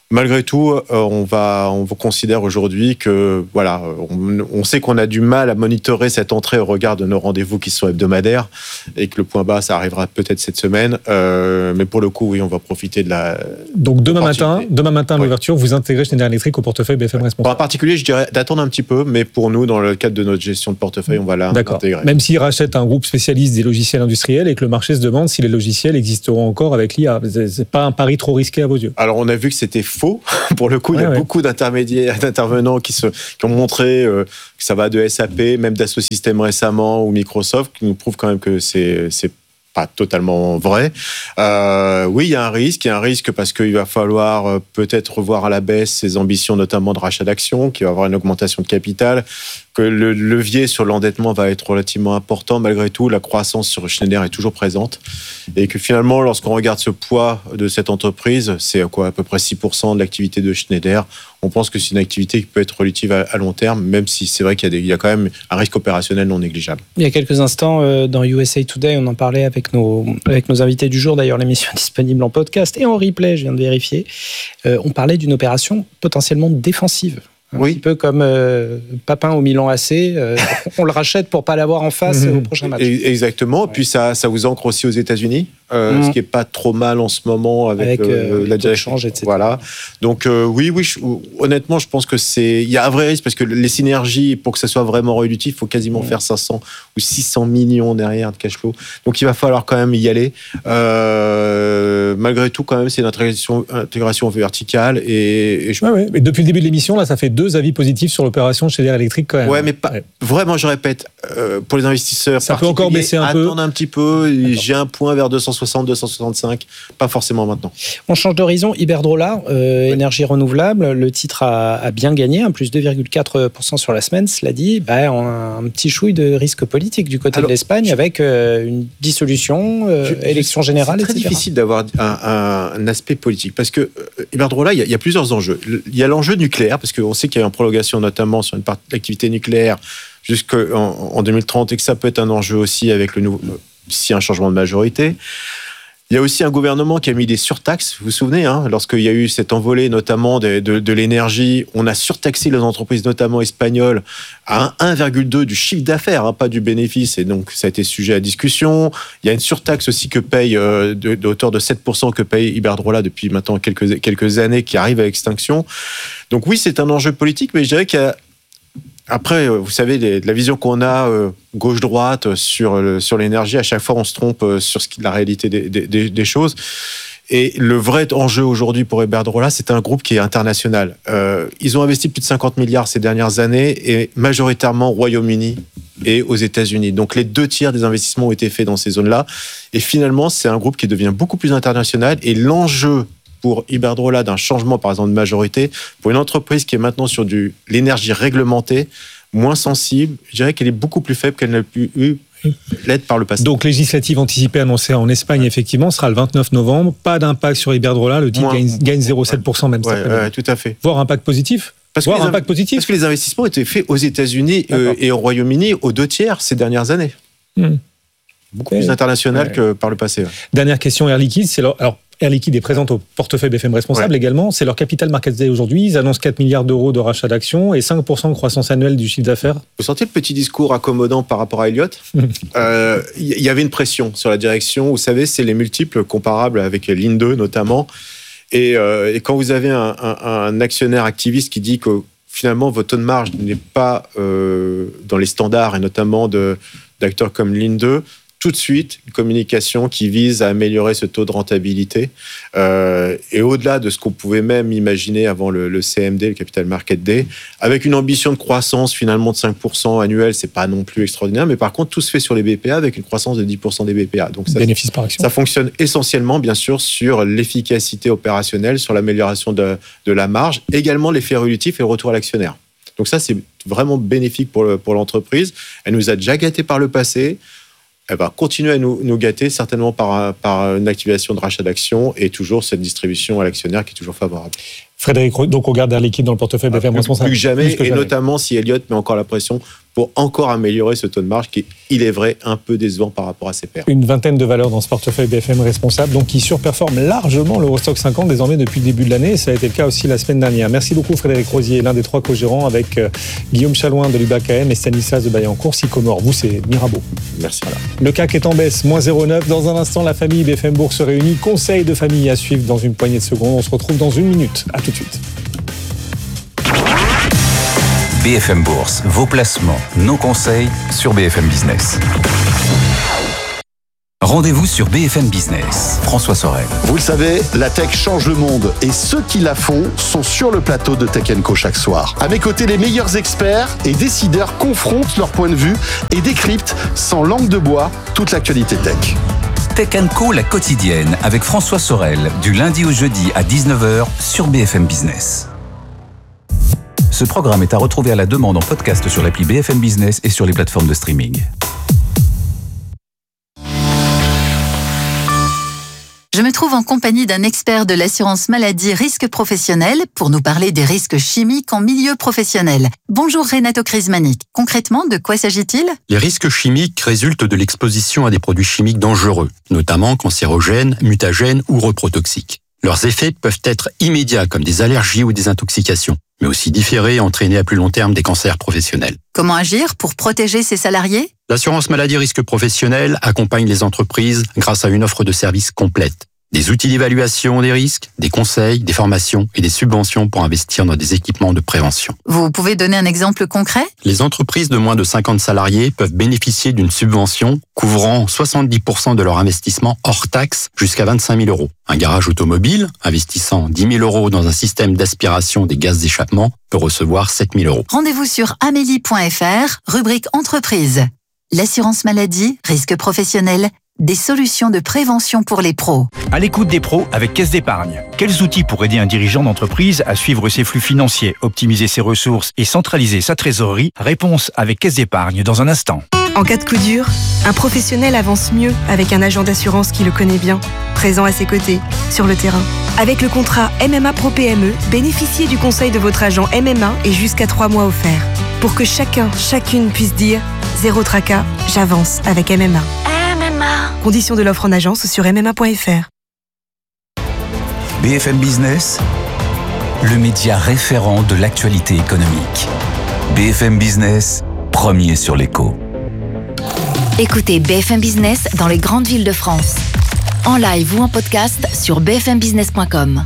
Malgré tout, euh, on va, on considère aujourd'hui que, voilà, on, on sait qu'on a du mal à monitorer cette entrée au regard de nos rendez-vous qui sont hebdomadaires et que le point bas, ça arrivera peut-être cette semaine. Euh, mais pour le coup, oui, on va profiter de la. Donc demain matin, demain matin à oui. l'ouverture, vous intégrez Schneider Electric au portefeuille B F M Responsable. En particulier, je dirais d'attendre un petit peu, mais pour nous, dans le cadre de notre gestion de portefeuille, on va l'intégrer. Même s'ils rachètent un groupe spécialiste des logiciels industriels et que le marché se demande si les logiciels existeront encore avec l'I A, c'est pas un pari trop risqué à vos yeux? Alors, on a vu que c'était faux. Pour le coup, ouais, il y a ouais. beaucoup d'intermédiaires, d'intervenants qui, se, qui ont montré euh, que ça va de S A P, même Dassault Systèmes récemment, ou Microsoft, qui nous prouvent quand même que c'est, c'est pas totalement vrai. Euh, oui, il y a un risque. Il y a un risque parce qu'il va falloir euh, peut-être revoir à la baisse ses ambitions, notamment de rachat d'actions, qu'il va y avoir une augmentation de capital, que le levier sur l'endettement va être relativement important. Malgré tout, la croissance sur Schneider est toujours présente. Et que finalement, lorsqu'on regarde ce poids de cette entreprise, c'est quoi, à peu près six pour cent de l'activité de Schneider. On pense que c'est une activité qui peut être relative à, à long terme, même si c'est vrai qu'il y a, des, il y a quand même un risque opérationnel non négligeable. Il y a quelques instants, euh, dans U S A Today, on en parlait avec nos, avec nos invités du jour. D'ailleurs, l'émission est disponible en podcast et en replay, je viens de vérifier. Euh, on parlait d'une opération potentiellement défensive. Un oui. petit peu comme euh, Papin au Milan A C, euh, on le rachète pour pas l'avoir en face mmh. au prochain match. Exactement. Ouais. Puis ça, ça vous ancre aussi aux États-Unis, euh, mmh. ce qui est pas trop mal en ce moment avec, avec euh, la direction, et cetera. Voilà. Donc euh, oui, oui. Je, honnêtement, je pense que c'est, il y a un vrai risque parce que les synergies, pour que ça soit vraiment réductif, il faut quasiment mmh. faire cinq cents ou six cents millions derrière de cash flow. Donc il va falloir quand même y aller. Euh, malgré tout, quand même, c'est une intégration, intégration verticale et, et je... ouais, ouais. Mais depuis le début de l'émission, là, ça fait deux avis positifs sur l'opération Schneider Electric quand même. Ouais, mais pas, ouais. vraiment, je répète, euh, pour les investisseurs, ça peut encore baisser un peu. Attendre un petit peu. D'accord. J'ai un point vers deux cent soixante, deux cent soixante-cinq, pas forcément maintenant. On change d'horizon. Iberdrola, euh, oui. énergie renouvelable, le titre a, a bien gagné, un plus deux virgule quatre pour cent sur la semaine. Cela dit, bah, on a un petit chouille de risque politique du côté Alors, de l'Espagne je... avec euh, une dissolution, euh, je, élection générale, c'est très et cetera. Difficile d'avoir un, un, un aspect politique parce que euh, Iberdrola, il y, y a plusieurs enjeux. Il y a l'enjeu nucléaire parce qu'on sait qu'il y a une prolongation notamment sur une partie de l'activité nucléaire jusqu'en en deux mille trente et que ça peut être un enjeu aussi avec le nouveau, si un changement de majorité. Il y a aussi un gouvernement qui a mis des surtaxes. Vous vous souvenez, hein, lorsqu'il y a eu cette envolée notamment de, de, de l'énergie, on a surtaxé les entreprises, notamment espagnoles, à un virgule deux du chiffre d'affaires, hein, pas du bénéfice. Et donc, ça a été sujet à discussion. Il y a une surtaxe aussi que paye, euh, de, de hauteur de sept pour cent que paye Iberdrola depuis maintenant quelques, quelques années, qui arrive à extinction. Donc oui, c'est un enjeu politique, mais je dirais qu'il y a Après, vous savez, les, la vision qu'on a euh, gauche-droite sur, le, sur l'énergie, à chaque fois, on se trompe sur ce qui, la réalité des, des, des choses. Et le vrai enjeu aujourd'hui pour Iberdrola, c'est un groupe qui est international. Euh, ils ont investi plus de cinquante milliards ces dernières années, et majoritairement au Royaume-Uni et aux États-Unis. Donc les deux tiers des investissements ont été faits dans ces zones-là. Et finalement, c'est un groupe qui devient beaucoup plus international. Et l'enjeu pour Iberdrola d'un changement, par exemple, de majorité, pour une entreprise qui est maintenant sur du, l'énergie réglementée, moins sensible, je dirais qu'elle est beaucoup plus faible qu'elle n'a pu eu l'être par le passé. Donc, législative anticipée annoncée en Espagne, effectivement, sera le vingt-neuf novembre. Pas d'impact sur Iberdrola, le titre gagne, gagne zéro virgule sept pour cent même. Ouais, ouais, tout à fait. Voire impact positif parce Voire que impact positif Parce que les investissements étaient faits aux États-Unis euh, et au Royaume-Uni aux deux tiers ces dernières années. Hmm. Beaucoup ouais, plus international ouais. que par le passé. Ouais. Dernière question, Air Liquide, c'est leur... Alors, Air Liquide est présente au portefeuille B F M Responsable ouais. également. C'est leur capital market day aujourd'hui. Ils annoncent quatre milliards d'euros de rachat d'actions et cinq pour cent de croissance annuelle du chiffre d'affaires. Vous sentez le petit discours accommodant par rapport à Elliott ? Il euh, y avait une pression sur la direction. Vous savez, c'est les multiples comparables avec Linde notamment. Et, euh, et quand vous avez un, un, un actionnaire activiste qui dit que finalement votre taux de marge n'est pas euh, dans les standards, et notamment de, d'acteurs comme Linde, tout de suite, une communication qui vise à améliorer ce taux de rentabilité. Euh, et au-delà de ce qu'on pouvait même imaginer avant le, le C M D, le Capital Market Day, avec une ambition de croissance finalement de cinq pour cent annuel, c'est pas non plus extraordinaire, mais par contre, tout se fait sur les B P A avec une croissance de dix pour cent des B P A. Donc ça, bénéfice par action. Ça fonctionne essentiellement, bien sûr, sur l'efficacité opérationnelle, sur l'amélioration de, de la marge, également l'effet rélutif et le retour à l'actionnaire. Donc ça, c'est vraiment bénéfique pour, le, pour l'entreprise. Elle nous a déjà gâtés par le passé. Elle va continuer à nous, nous gâter, certainement par, par une activation de rachat d'actions et toujours cette distribution à l'actionnaire qui est toujours favorable. Frédéric, donc on garde Air Liquide dans le portefeuille B F M Responsable. Plus que jamais, plus que et jamais. Notamment si Elliott met encore la pression pour encore améliorer ce taux de marge qui, il est vrai, un peu décevant par rapport à ses pairs. Une vingtaine de valeurs dans ce portefeuille B F M responsable, donc qui surperforme largement l'Eurostoxx cinquante désormais depuis le début de l'année. Et ça a été le cas aussi la semaine dernière. Merci beaucoup Frédéric Rosier, l'un des trois co-gérants avec euh, Guillaume Chalouin de l'U B A K M et Stanislas de Baillancourt, Sycomore. Vous, c'est Mirabeau. Merci. Voilà. Le C A C est en baisse, moins zéro virgule neuf. Dans un instant, la famille B F M Bourse se réunit. Conseil de famille à suivre dans une poignée de secondes. On se retrouve dans une minute. À tout de suite. B F M Bourse, vos placements, nos conseils sur B F M Business. Rendez-vous sur B F M Business. François Sorel. Vous le savez, la tech change le monde et ceux qui la font sont sur le plateau de Tech and Co chaque soir. À mes côtés, les meilleurs experts et décideurs confrontent leur point de vue et décryptent sans langue de bois toute l'actualité tech. Tech and Co, la quotidienne, avec François Sorel, du lundi au jeudi à dix-neuf heures sur B F M Business. Ce programme est à retrouver à la demande en podcast sur l'appli B F M Business et sur les plateformes de streaming. Je me trouve en compagnie d'un expert de l'assurance maladie risque professionnel pour nous parler des risques chimiques en milieu professionnel. Bonjour Renato Crismanic. Concrètement, de quoi s'agit-il ? Les risques chimiques résultent de l'exposition à des produits chimiques dangereux, notamment cancérogènes, mutagènes ou reprotoxiques. Leurs effets peuvent être immédiats comme des allergies ou des intoxications, mais aussi différés et entraîner à plus long terme des cancers professionnels. Comment agir pour protéger ses salariés ? L'assurance maladie risque professionnel accompagne les entreprises grâce à une offre de services complète. Des outils d'évaluation des risques, des conseils, des formations et des subventions pour investir dans des équipements de prévention. Vous pouvez donner un exemple concret ? Les entreprises de moins de cinquante salariés peuvent bénéficier d'une subvention couvrant soixante-dix pour cent de leur investissement hors taxe jusqu'à vingt-cinq mille euros. Un garage automobile investissant dix mille euros dans un système d'aspiration des gaz d'échappement peut recevoir sept mille euros. Rendez-vous sur amélie point f r, rubrique entreprise. L'assurance maladie, risque professionnel, des solutions de prévention pour les pros. À l'écoute des pros avec Caisse d'épargne. Quels outils pour aider un dirigeant d'entreprise à suivre ses flux financiers, optimiser ses ressources et centraliser sa trésorerie ? Réponse avec Caisse d'épargne dans un instant. En cas de coup dur, un professionnel avance mieux avec un agent d'assurance qui le connaît bien, présent à ses côtés, sur le terrain. Avec le contrat M M A Pro P M E, bénéficiez du conseil de votre agent M M A et jusqu'à trois mois offerts. Pour que chacun, chacune puisse dire « Zéro tracas, j'avance avec M M A ». Conditions de l'offre en agence sur m m a point f r. B F M Business, le média référent de l'actualité économique. B F M Business, premier sur l'écho. Écoutez B F M Business dans les grandes villes de France. En live ou en podcast sur b f m business point com.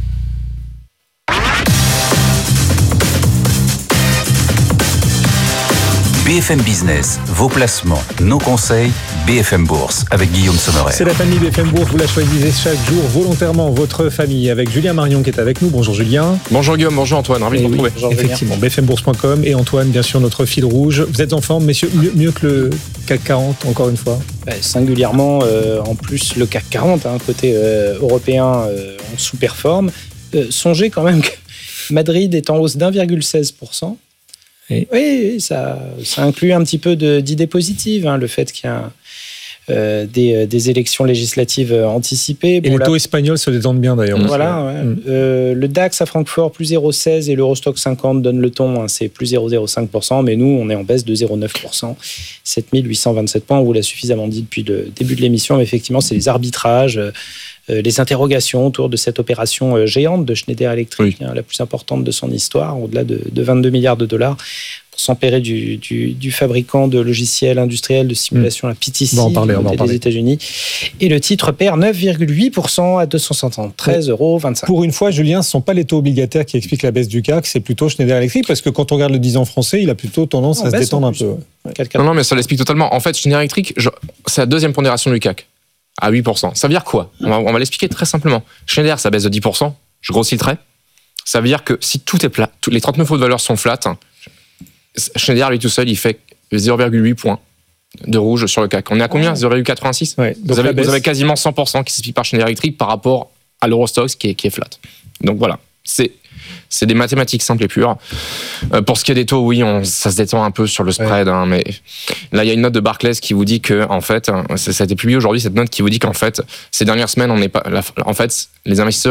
B F M Business, vos placements, nos conseils, B F M Bourse avec Guillaume Sommerer. C'est la famille B F M Bourse, vous la choisissez chaque jour volontairement, votre famille, avec Julien Marion qui est avec nous. Bonjour Julien. Bonjour Guillaume, bonjour Antoine, ravi de vous retrouver. Oui, effectivement, b f m bourse point com et Antoine, bien sûr, notre fil rouge. Vous êtes en forme, messieurs, mieux, mieux que le C A C quarante, encore une fois. Bah, singulièrement, euh, en plus, le C A C quarante, hein, côté euh, européen, euh, on sous-performe. Euh, songez quand même que Madrid est en hausse d'un virgule seize pour cent. Oui, oui ça, ça inclut un petit peu de, d'idées positives, hein, le fait qu'il y a euh, des, des élections législatives anticipées. Et bon, les taux là, espagnols se détendent bien d'ailleurs. Voilà, ouais. mmh. euh, le DAX à Francfort, plus zéro virgule seize et l'Eurostoxx cinquante donne le ton, hein, c'est plus zéro virgule zéro cinq pour cent, mais nous, on est en baisse de zéro virgule neuf pour cent, sept mille huit cent vingt-sept points, on vous l'a suffisamment dit depuis le début de l'émission, mais effectivement, c'est les arbitrages, euh, les interrogations autour de cette opération géante de Schneider Electric, oui. hein, la plus importante de son histoire, au-delà de, de vingt-deux milliards de dollars, pour s'emparer du, du, du fabricant de logiciels industriels de simulation, mmh. la P T C, on va en parler, on va en parler. des États-Unis. Et le titre perd neuf virgule huit pour cent à deux cent soixante-treize euros vingt-cinq. Pour une fois, Julien, ce ne sont pas les taux obligataires qui expliquent la baisse du C A C, c'est plutôt Schneider Electric, parce que quand on regarde le dix ans français, il a plutôt tendance non, à se détendre un peu. Ouais. Non, non, mais ça l'explique totalement. En fait, Schneider Electric, je... c'est la deuxième pondération du C A C. À huit pour cent. Ça veut dire quoi ? On va, on va l'expliquer très simplement. Schneider, ça baisse de dix pour cent. Je grossis le trait. Ça veut dire que si tout est plat, les trente-neuf autres valeurs sont flattes, Schneider, lui tout seul, il fait zéro virgule huit points de rouge sur le C A C. On est à combien ? zéro virgule quatre-vingt-six ? ouais, vous, avez, vous avez quasiment cent pour cent qui s'explique par Schneider Electric par rapport à l'Eurostoxx qui est, qui est flat. Donc voilà, c'est... C'est des mathématiques simples et pures. Euh, pour ce qui est des taux, oui, on, ça se détend un peu sur le spread, ouais. hein, mais là, il y a une note de Barclays qui vous dit que, en fait, ça, ça a été publié aujourd'hui, cette note qui vous dit qu'en fait, ces dernières semaines, on n'est pas, la, en fait, les investisseurs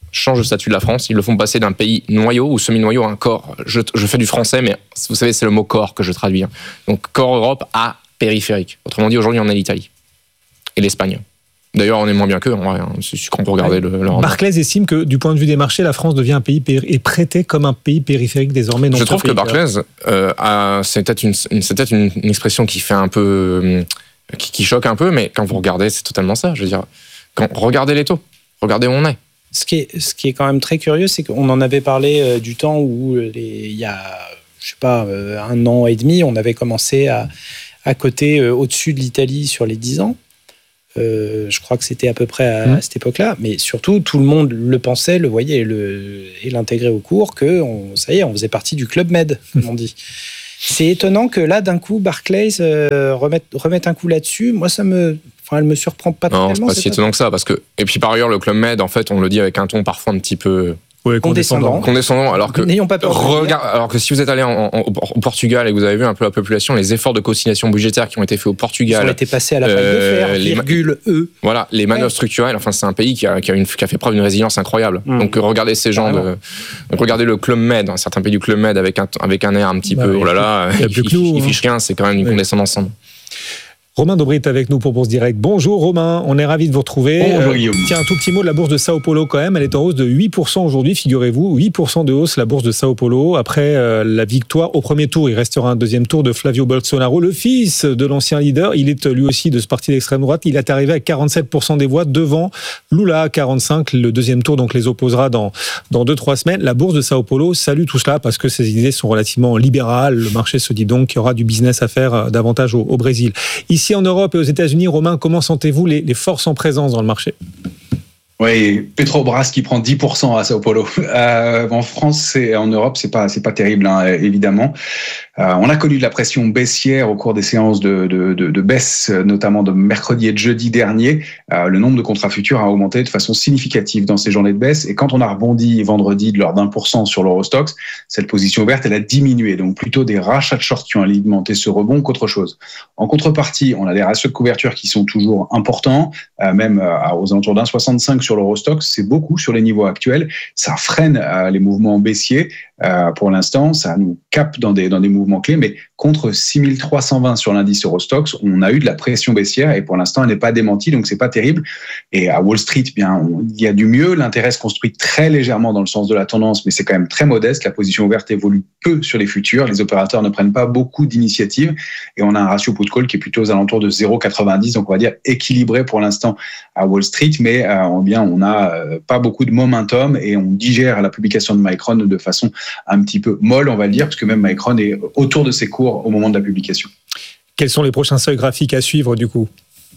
changent le statut de la France. Ils le font passer d'un pays noyau ou semi-noyau à un corps. Je, je fais du français, mais vous savez, c'est le mot corps que je traduis. Donc, corps Europe à périphérique. Autrement dit, aujourd'hui, on est l'Italie et l'Espagne. D'ailleurs, on est moins bien qu'eux, en vrai, c'est ce qu'on peut regarder. Ouais. Le, le Barclays estime que, du point de vue des marchés, la France devient un pays péri- est traité comme un pays périphérique désormais. Non, je trouve que Barclays, euh, a, c'est peut-être, une, c'est peut-être une, une expression qui fait un peu, euh, qui, qui choque un peu, mais quand vous regardez, c'est totalement ça. Je veux dire, quand, regardez les taux, regardez où on est. Ce qui est, ce qui est quand même très curieux, c'est qu'on en avait parlé euh, du temps où, les, il y a, je sais pas, euh, un an et demi, on avait commencé à, à coter euh, au-dessus de l'Italie sur les dix ans. Euh, je crois que c'était à peu près à, mmh. à cette époque-là, mais surtout tout le monde le pensait, le voyait et, le, et l'intégrait au cours que on, ça y est, on faisait partie du Club Med, comme on dit. C'est étonnant que là, d'un coup, Barclays euh, remette, remette un coup là-dessus. Moi, ça me, enfin, elle me surprend pas non, tellement. Non, c'est pas si étonnant que ça, parce que et puis par ailleurs, le Club Med, en fait, on le dit avec un ton parfois un petit peu. Ouais, condescendant. Condescendant, alors que, n'ayons pas peur regarde, alors que si vous êtes allé en, en, au Portugal et que vous avez vu un peu la population, les efforts de co-signation budgétaire qui ont été faits au Portugal. Ils ont été passés à la paille euh, de fer, virgule, E. Voilà, les manœuvres ouais. structurelles, enfin, c'est un pays qui a, qui a, une, qui a fait preuve d'une résilience incroyable. Mmh. Donc, regardez ces gens de, regardez le Club Med, un certain pays du Club Med avec un, avec un air un petit bah, peu, oh là là, il, il, il, il, il fiche rien, c'est quand même une oui. condescendance ensemble. Romain Dobré est avec nous pour Bourse Direct. Bonjour Romain, on est ravi de vous retrouver. Bonjour Guillaume. Euh, tiens, un tout petit mot de la bourse de Sao Paulo quand même. Elle est en hausse de huit pour cent aujourd'hui, figurez-vous. huit pour cent de hausse la bourse de Sao Paulo. Après euh, la victoire au premier tour, il restera un deuxième tour de Flavio Bolsonaro, le fils de l'ancien leader. Il est lui aussi de ce parti d'extrême droite. Il est arrivé à quarante-sept pour cent des voix devant Lula à quarante-cinq. Le deuxième tour donc les opposera dans dans deux trois semaines. La bourse de Sao Paulo salue tout cela parce que ses idées sont relativement libérales. Le marché se dit donc qu'il y aura du business à faire davantage au, au Brésil. Ici en Europe et aux États-Unis, Romain, comment sentez-vous les, les forces en présence dans le marché ? Oui, Petrobras qui prend dix pour cent à Sao Paulo. Euh, en France et en Europe, c'est pas c'est pas terrible, hein, évidemment. Euh, on a connu de la pression baissière au cours des séances de, de, de, de baisse, notamment de mercredi et de jeudi dernier. Euh, le nombre de contrats futurs a augmenté de façon significative dans ces journées de baisse. Et quand on a rebondi vendredi de l'ordre d'un pour cent sur l'Eurostoxx, cette position ouverte, elle a diminué. Donc plutôt des rachats de short qui ont alimenté ce rebond qu'autre chose. En contrepartie, on a des ratios de couverture qui sont toujours importants, euh, même euh, aux alentours d'un soixante-cinq sur l'Eurostoxx. C'est beaucoup sur les niveaux actuels. Ça freine euh, les mouvements baissiers. Euh, pour l'instant, ça nous capte dans des, dans des mouvements clés, mais contre six mille trois cent vingt sur l'indice Eurostoxx, on a eu de la pression baissière et pour l'instant, elle n'est pas démentie, donc c'est pas terrible. Et à Wall Street, bien, on, il y a du mieux. L'intérêt se construit très légèrement dans le sens de la tendance, mais c'est quand même très modeste. La position ouverte évolue peu sur les futurs. Les opérateurs ne prennent pas beaucoup d'initiatives et on a un ratio put-call qui est plutôt aux alentours de zéro virgule quatre-vingt-dix, donc on va dire équilibré pour l'instant à Wall Street, mais euh, bien, on n'a euh, pas beaucoup de momentum et on digère la publication de Micron de façon un petit peu molle, on va le dire, parce que même Micron est autour de ses cours au moment de la publication. Quels sont les prochains seuils graphiques à suivre du coup ?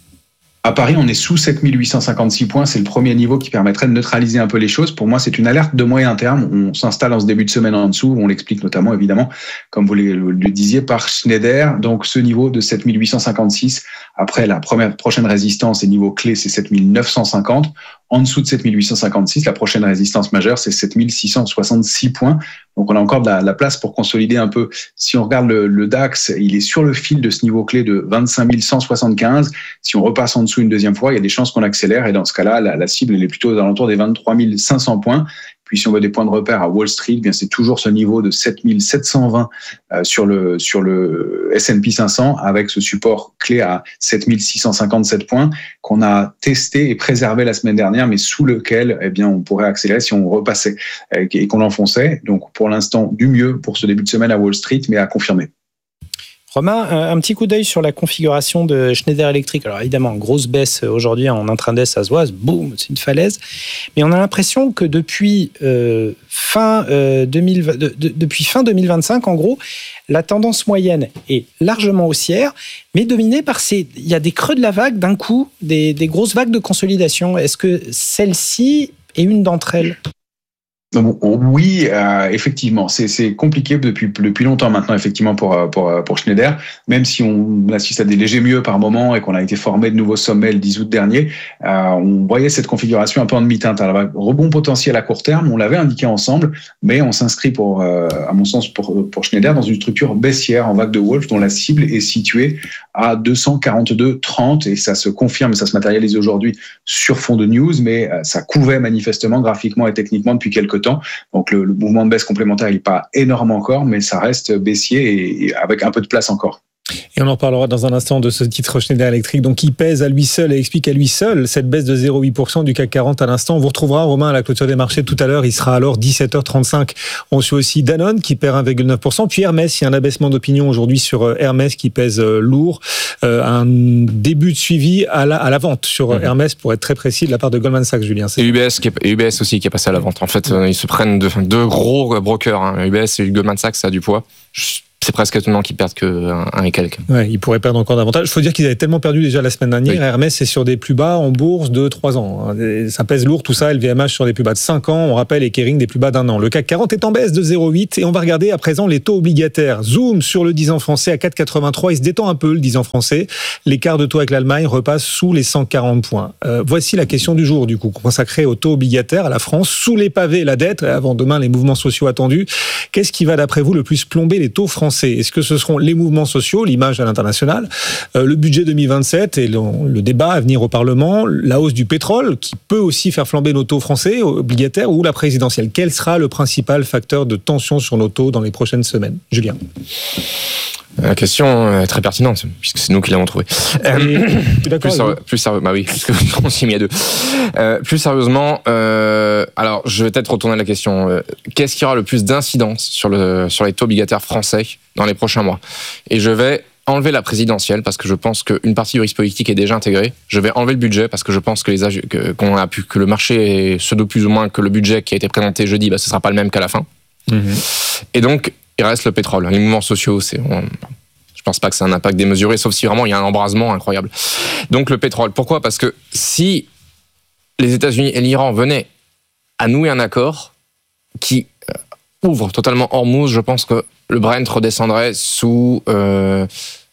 À Paris, on est sous sept mille huit cent cinquante-six points. C'est le premier niveau qui permettrait de neutraliser un peu les choses. Pour moi, c'est une alerte de moyen terme. On s'installe en ce début de semaine en dessous. On l'explique notamment, évidemment, comme vous le, le disiez, par Schneider. Donc, ce niveau de sept mille huit cent cinquante-six, après la première, prochaine résistance et niveau clé, c'est sept mille neuf cent cinquante. En dessous de sept mille huit cent cinquante-six, la prochaine résistance majeure, c'est sept mille six cent soixante-six points. Donc, on a encore de la, de la place pour consolider un peu. Si on regarde le, le DAX, il est sur le fil de ce niveau clé de vingt-cinq mille cent soixante-quinze. Si on repasse en dessous une deuxième fois, il y a des chances qu'on accélère. Et dans ce cas-là, la, la cible, elle est plutôt aux alentours des vingt-trois mille cinq cents points. Puis si on veut des points de repère à Wall Street, bien c'est toujours ce niveau de sept mille sept cent vingt euh, sur le sur le S and P cinq cents avec ce support clé à sept mille six cent cinquante-sept points qu'on a testé et préservé la semaine dernière, mais sous lequel eh bien on pourrait accélérer si on repassait euh, et qu'on enfonçait. Donc pour l'instant du mieux pour ce début de semaine à Wall Street, mais à confirmer. Romain, un petit coup d'œil sur la configuration de Schneider Electric. Alors évidemment, grosse baisse aujourd'hui en intraday, ça se voit, boum, c'est une falaise. Mais on a l'impression que depuis, euh, fin, euh, deux mille vingt, de, de, depuis fin deux mille vingt-cinq, en gros, la tendance moyenne est largement haussière, mais dominée par ces... Il y a des creux de la vague d'un coup, des, des grosses vagues de consolidation. Est-ce que celle-ci est une d'entre elles ? Donc, oui, euh, effectivement, c'est, c'est compliqué depuis, depuis longtemps maintenant, effectivement, pour, pour, pour Schneider, même si on assiste à des légers mieux par moment et qu'on a été formé de nouveaux sommets le dix août dernier, euh, on voyait cette configuration un peu en demi-teinte. Alors, rebond potentiel à court terme, on l'avait indiqué ensemble, mais on s'inscrit, pour, euh, à mon sens, pour, pour Schneider, dans une structure baissière en vague de Wolf, dont la cible est située à deux cent quarante-deux virgule trente, et ça se confirme, ça se matérialise aujourd'hui sur fond de news, mais ça couvait manifestement graphiquement et techniquement depuis quelques temps. Donc le, le mouvement de baisse complémentaire, il n'est pas énorme encore, mais ça reste baissier et, et avec un peu de place encore. Et on en reparlera dans un instant de ce titre Schneider Electric, donc qui pèse à lui seul et explique à lui seul cette baisse de zéro virgule huit pour cent du C A C quarante à l'instant. On vous retrouvera, Romain, à la clôture des marchés tout à l'heure. Il sera alors dix-sept heures trente-cinq. On suit aussi Danone qui perd un virgule neuf pour cent. Puis Hermès, il y a un abaissement d'opinion aujourd'hui sur Hermès qui pèse lourd. Euh, un début de suivi à la, à la vente sur mmh. Hermès, pour être très précis, de la part de Goldman Sachs, Julien. C'est... Et U B S, qui est, et U B S aussi qui est passé à la vente. En fait, euh, ils se prennent deux, deux gros brokers. Hein. U B S et Goldman Sachs, ça a du poids. Je... C'est presque étonnant qu'ils perdent qu'un un et quelques. Ouais, ils pourraient perdre encore davantage. Il faut dire qu'ils avaient tellement perdu déjà la semaine dernière. Oui. Hermès est sur des plus bas en bourse de trois ans. Ça pèse lourd tout ça. L V M H sur des plus bas de cinq ans. On rappelle, et Kering des plus bas d'un an. Le C A C quarante est en baisse de zéro virgule huit. Et on va regarder à présent les taux obligataires. Zoom sur le dix ans français à quatre virgule quatre-vingt-trois. Il se détend un peu, le dix ans français. L'écart de taux avec l'Allemagne repasse sous les cent quarante points. Euh, voici la question du jour, du coup, consacrée aux taux obligataires à la France. Sous les pavés, la dette. Avant demain, les mouvements sociaux attendus. Qu'est-ce qui va, d'après vous, le plus plomber les taux français? Est-ce que ce seront les mouvements sociaux, l'image à l'international, euh, le budget deux mille vingt-sept et le, le débat à venir au Parlement, la hausse du pétrole qui peut aussi faire flamber nos taux français obligataires, ou la présidentielle? Quel sera le principal facteur de tension sur nos taux dans les prochaines semaines? Julien. La question est très pertinente, puisque c'est nous qui l'avons trouvée. Euh, plus, sérieux, plus sérieux, bah oui, puisque on s'y mis à deux. Euh, plus sérieusement, euh, alors je vais peut-être retourner à la question. Euh, qu'est-ce qui aura le plus d'incidence sur, le, sur les taux obligataires français dans les prochains mois? Et je vais enlever la présidentielle, parce que je pense qu'une partie du risque politique est déjà intégrée. Je vais enlever le budget, parce que je pense que, les ag- que, qu'on a pu, que le marché se doute plus ou moins que le budget qui a été présenté jeudi, bah, ce ne sera pas le même qu'à la fin. Mmh. Et donc, il reste le pétrole. Les mouvements sociaux, c'est, on, je pense pas que c'est un impact démesuré, sauf si vraiment il y a un embrasement incroyable. Donc le pétrole. Pourquoi? Parce que si les États-Unis et l'Iran venaient à nouer un accord qui ouvre totalement Hormuz, je pense que le Brent redescendrait sous, euh,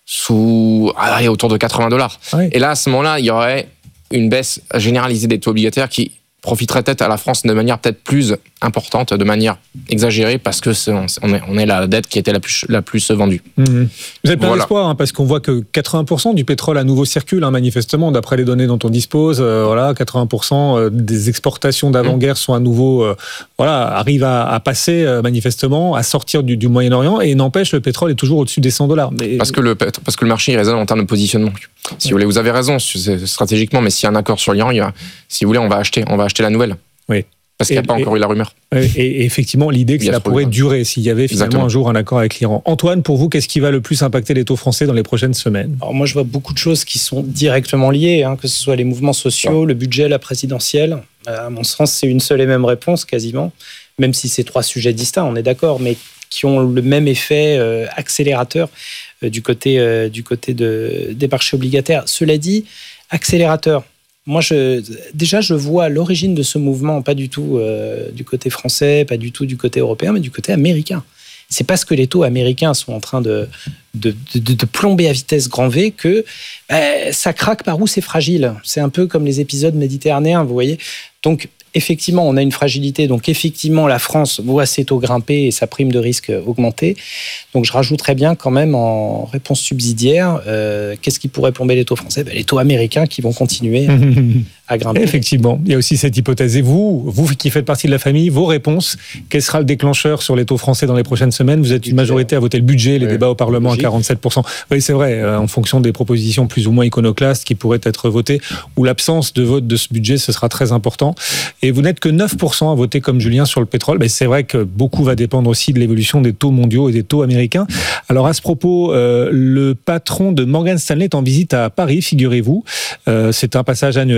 sous ah, autour de quatre-vingts dollars. Oui. Et là, à ce moment-là, il y aurait une baisse généralisée des taux obligataires qui profiterait peut-être à la France de manière peut-être plus importante, de manière exagérée, parce que c'est, on, est, on est la dette qui était la plus, la plus vendue. Mmh. Vous avez plein voilà. d'espoir, hein, parce qu'on voit que quatre-vingts pour cent du pétrole à nouveau circule, hein, manifestement, d'après les données dont on dispose. Euh, voilà, quatre-vingts pour cent des exportations d'avant-guerre sont à nouveau, euh, voilà, arrivent à, à passer euh, manifestement, à sortir du, du Moyen-Orient, et n'empêche, le pétrole est toujours au-dessus des cent dollars. Mais... Parce que le, parce que le marché raisonne en termes de positionnement. Si ouais. vous voulez, vous avez raison stratégiquement, mais s'il y a un accord sur l'Iran, il y a, si vous voulez, on va acheter, on va acheter la nouvelle. Oui. Parce qu'il n'y a pas et, encore eu la rumeur. Et, et effectivement, l'idée que ça pourrait durer s'il y avait finalement Exactement. un jour un accord avec l'Iran. Antoine, pour vous, qu'est-ce qui va le plus impacter les taux français dans les prochaines semaines? Alors moi, je vois beaucoup de choses qui sont directement liées, hein, que ce soit les mouvements sociaux, ouais. le budget, la présidentielle. Euh, à mon sens, c'est une seule et même réponse quasiment, même si c'est trois sujets distincts, on est d'accord, mais qui ont le même effet euh, accélérateur euh, du côté, euh, du côté de, des marchés obligataires. Cela dit, accélérateur. Moi, je, déjà, je vois l'origine de ce mouvement, pas du tout euh, du côté français, pas du tout du côté européen, mais du côté américain. C'est parce que les taux américains sont en train de, de, de, de plomber à vitesse grand V que bah, ça craque par où c'est fragile. C'est un peu comme les épisodes méditerranéens, vous voyez. Donc, effectivement, on a une fragilité. Donc, effectivement, la France voit ses taux grimper et sa prime de risque augmenter. Donc, je rajouterais bien quand même en réponse subsidiaire, euh, qu'est-ce qui pourrait plomber les taux français? Ben, les taux américains qui vont continuer à, à grimper. Effectivement, il y a aussi cette hypothèse. Et vous, vous qui faites partie de la famille, vos réponses, quel sera le déclencheur sur les taux français dans les prochaines semaines? Vous êtes une majorité à voter le budget, les ouais, débats au Parlement logique. À quarante-sept pour cent. Oui, c'est vrai, euh, en fonction des propositions plus ou moins iconoclastes qui pourraient être votées, ou l'absence de vote de ce budget, ce sera très important. Et vous n'êtes que neuf pour cent à voter comme Julien sur le pétrole. Mais c'est vrai que beaucoup va dépendre aussi de l'évolution des taux mondiaux et des taux américains. Alors à ce propos, euh, le patron de Morgan Stanley est en visite à Paris, figurez-vous. Euh, c'est un passage annuel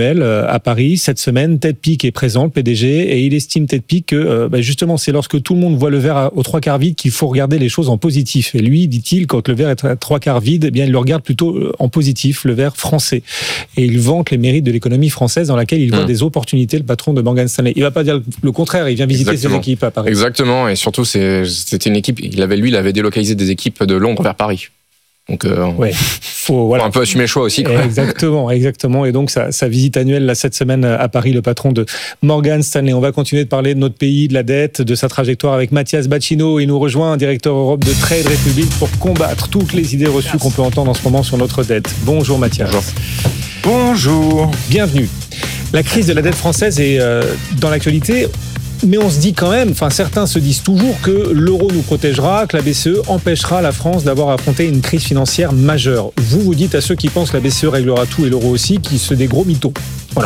à Paris cette semaine. Ted Pick est présent, le P D G, et il estime, Ted Pick, que euh, bah, justement c'est lorsque tout le monde voit le verre aux trois quarts vide qu'il faut regarder les choses en positif. Et lui, dit-il, quand le verre est à trois quarts vide, eh bien il le regarde plutôt en positif, le verre français. Et il vante les mérites de l'économie française dans laquelle il voit mmh. des opportunités, le patron de Morgan Stanley. Il ne va pas dire le contraire, il vient visiter Exactement. ses équipes à Paris. Exactement, et surtout c'est, c'était une équipe, il avait, lui, il avait délocalisé des équipes de Londres vers Paris. Donc, euh, ouais, faut, voilà. faut un peu assumer le choix aussi, quoi. Exactement, exactement. Et donc, sa, sa visite annuelle, là, cette semaine à Paris, le patron de Morgan Stanley. On va continuer de parler de notre pays, de la dette, de sa trajectoire avec Mathias Bacchino. Il nous rejoint, directeur Europe de Trade Republic, pour combattre toutes les idées reçues qu'on peut entendre en ce moment sur notre dette. Bonjour Mathias. Bonjour. Bonjour. Bienvenue. La crise de la dette française est euh, dans l'actualité. Mais on se dit quand même, enfin certains se disent toujours que l'euro nous protégera, que la B C E empêchera la France d'avoir à affronter une crise financière majeure. Vous, vous dites à ceux qui pensent que la B C E réglera tout et l'euro aussi, qu'ils sont des gros mythos. Voilà.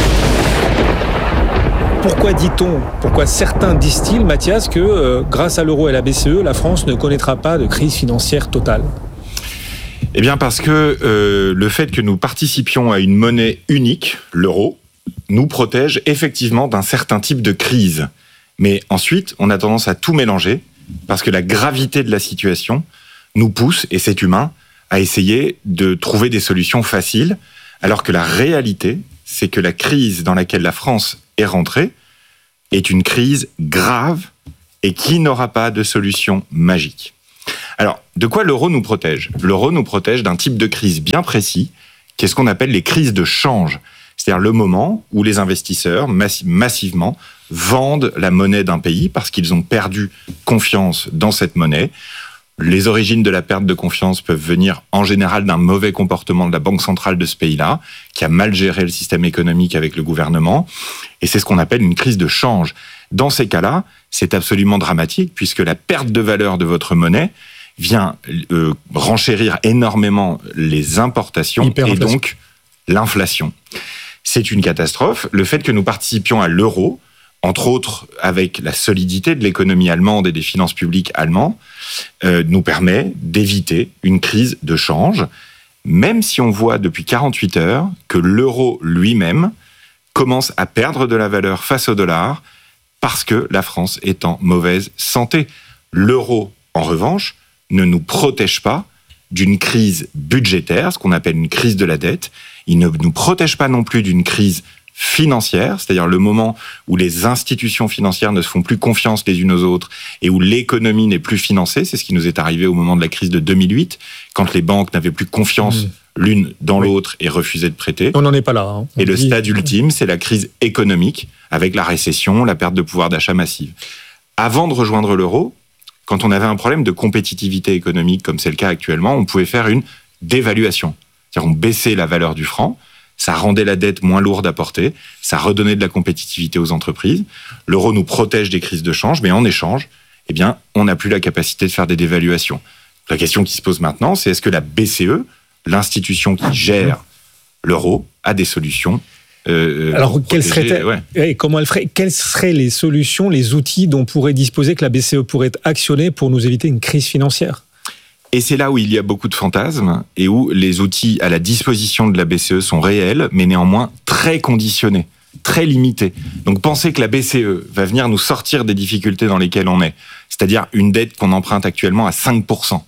Pourquoi dit-on, pourquoi certains disent-ils, Mathias, que euh, grâce à l'euro et à la B C E, la France ne connaîtra pas de crise financière totale ? Eh bien parce que euh, le fait que nous participions à une monnaie unique, l'euro, nous protège effectivement d'un certain type de crise. Mais ensuite, on a tendance à tout mélanger parce que la gravité de la situation nous pousse, et c'est humain, à essayer de trouver des solutions faciles, alors que la réalité, c'est que la crise dans laquelle la France est rentrée est une crise grave et qui n'aura pas de solution magique. Alors, de quoi l'euro nous protège ? L'euro nous protège d'un type de crise bien précis, qui est ce qu'on appelle les crises de change. C'est-à-dire le moment où les investisseurs massi- massivement vendent la monnaie d'un pays parce qu'ils ont perdu confiance dans cette monnaie. Les origines de la perte de confiance peuvent venir en général d'un mauvais comportement de la banque centrale de ce pays-là, qui a mal géré le système économique avec le gouvernement. Et c'est ce qu'on appelle une crise de change. Dans ces cas-là, c'est absolument dramatique puisque la perte de valeur de votre monnaie vient euh, renchérir énormément les importations et donc l'inflation. C'est une catastrophe. Le fait que nous participions à l'euro, entre autres avec la solidité de l'économie allemande et des finances publiques allemandes, euh, nous permet d'éviter une crise de change, même si on voit depuis quarante-huit heures que l'euro lui-même commence à perdre de la valeur face au dollar parce que la France est en mauvaise santé. L'euro, en revanche, ne nous protège pas d'une crise budgétaire, ce qu'on appelle une crise de la dette. Il ne nous protège pas non plus d'une crise financière, c'est-à-dire le moment où les institutions financières ne se font plus confiance les unes aux autres et où l'économie n'est plus financée. C'est ce qui nous est arrivé au moment de la crise de deux mille huit, quand les banques n'avaient plus confiance mmh. l'une dans oui. l'autre et refusaient de prêter. On n'en est pas là. Hein. Et le stade ultime, c'est la crise économique, avec la récession, la perte de pouvoir d'achat massive. Avant de rejoindre l'euro, quand on avait un problème de compétitivité économique, comme c'est le cas actuellement, on pouvait faire une dévaluation. C'est-à-dire on baissait la valeur du franc, ça rendait la dette moins lourde à porter, ça redonnait de la compétitivité aux entreprises. L'euro nous protège des crises de change, mais en échange, eh bien, on n'a plus la capacité de faire des dévaluations. La question qui se pose maintenant, c'est est-ce que la B C E, l'institution qui gère l'euro, a des solutions euh, Alors, quelles seraient, ouais. et comment elle ferait, quelles seraient les solutions, les outils dont pourrait disposer, que la B C E pourrait actionner pour nous éviter une crise financière ? Et c'est là où il y a beaucoup de fantasmes et où les outils à la disposition de la B C E sont réels, mais néanmoins très conditionnés, très limités. Donc penser que la B C E va venir nous sortir des difficultés dans lesquelles on est, c'est-à-dire une dette qu'on emprunte actuellement à cinq pour cent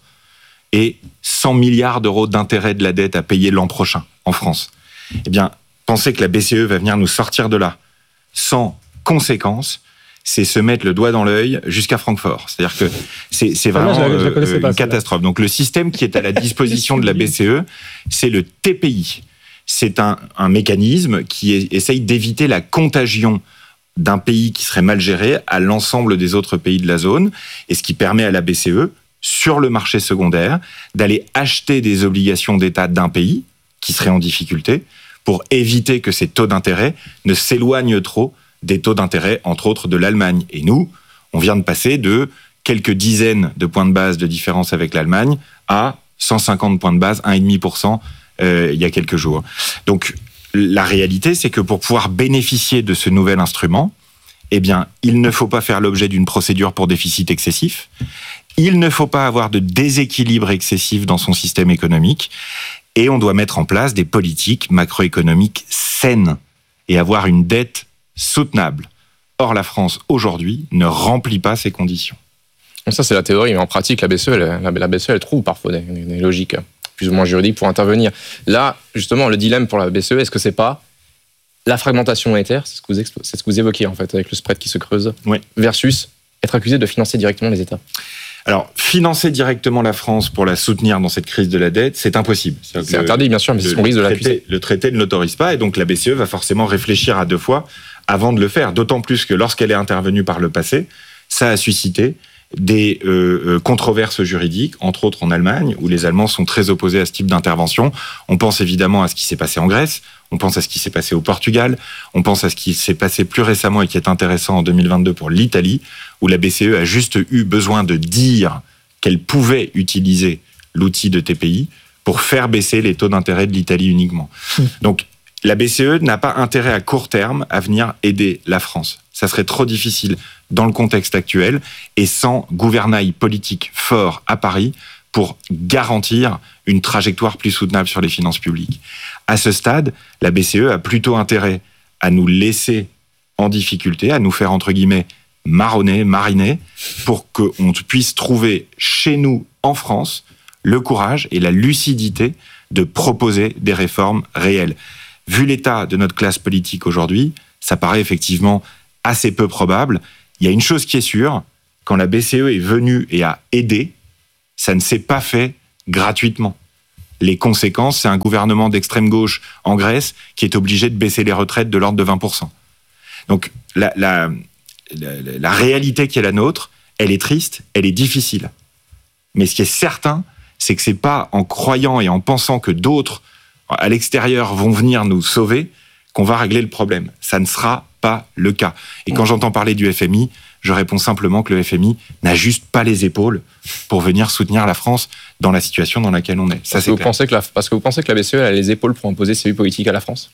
et cent milliards d'euros d'intérêt de la dette à payer l'an prochain en France. Eh bien, penser que la B C E va venir nous sortir de là sans conséquences, c'est se mettre le doigt dans l'œil jusqu'à Francfort. C'est-à-dire que c'est, c'est vraiment ah, je la, je la euh, pas, une catastrophe. Donc le système qui est à la disposition de la B C E, c'est le T P I. C'est un, un mécanisme qui est, essaye d'éviter la contagion d'un pays qui serait mal géré à l'ensemble des autres pays de la zone, et ce qui permet à la B C E, sur le marché secondaire, d'aller acheter des obligations d'État d'un pays qui serait en difficulté pour éviter que ces taux d'intérêt ne s'éloignent trop des taux d'intérêt, entre autres, de l'Allemagne. Et nous, on vient de passer de quelques dizaines de points de base de différence avec l'Allemagne à cent cinquante points de base, un virgule cinq pour cent euh, il y a quelques jours. Donc, la réalité, c'est que pour pouvoir bénéficier de ce nouvel instrument, eh bien, il ne faut pas faire l'objet d'une procédure pour déficit excessif, il ne faut pas avoir de déséquilibre excessif dans son système économique, et on doit mettre en place des politiques macroéconomiques saines. et avoir une dette soutenable. Or, la France, aujourd'hui, ne remplit pas ces conditions. Ça, c'est la théorie, mais en pratique, la B C E, elle, la, la B C E, elle trouve parfois des, des logiques plus ou moins juridiques pour intervenir. Là, justement, le dilemme pour la B C E, est-ce que c'est pas la fragmentation monétaire, c'est ce que vous, expo- c'est ce que vous évoquez, en fait, avec le spread qui se creuse, oui. versus être accusé de financer directement les États? Alors, financer directement la France pour la soutenir dans cette crise de la dette, c'est impossible. C'est, c'est interdit, bien sûr, mais c'est ce qu'on risque de l'accuser. Le traité ne l'autorise pas, et donc la B C E va forcément réfléchir à deux fois avant de le faire. D'autant plus que lorsqu'elle est intervenue par le passé, ça a suscité des euh, controverses juridiques, entre autres en Allemagne, où les Allemands sont très opposés à ce type d'intervention. On pense évidemment à ce qui s'est passé en Grèce, on pense à ce qui s'est passé au Portugal, on pense à ce qui s'est passé plus récemment et qui est intéressant en deux mille vingt-deux pour l'Italie, où la B C E a juste eu besoin de dire qu'elle pouvait utiliser l'outil de T P I pour faire baisser les taux d'intérêt de l'Italie uniquement. Donc, la B C E n'a pas intérêt à court terme à venir aider la France. Ça serait trop difficile dans le contexte actuel et sans gouvernail politique fort à Paris pour garantir une trajectoire plus soutenable sur les finances publiques. À ce stade, la B C E a plutôt intérêt à nous laisser en difficulté, à nous faire entre guillemets marronner, mariner, pour qu'on puisse trouver chez nous, en France, le courage et la lucidité de proposer des réformes réelles. Vu l'état de notre classe politique aujourd'hui, ça paraît effectivement assez peu probable. Il y a une chose qui est sûre, quand la B C E est venue et a aidé, ça ne s'est pas fait gratuitement. Les conséquences, c'est un gouvernement d'extrême gauche en Grèce qui est obligé de baisser les retraites de l'ordre de vingt pour cent. Donc la, la, la, la réalité qui est la nôtre, elle est triste, elle est difficile. Mais ce qui est certain, c'est que c'est pas en croyant et en pensant que d'autres à l'extérieur vont venir nous sauver qu'on va régler le problème. Ça ne sera pas le cas. Et quand j'entends parler du F M I, je réponds simplement que le F M I n'a juste pas les épaules pour venir soutenir la France dans la situation dans laquelle on est. Ça, parce, c'est que vous clair. pensez que la, parce que vous pensez que la B C E a les épaules pour imposer ses vues politiques à la France?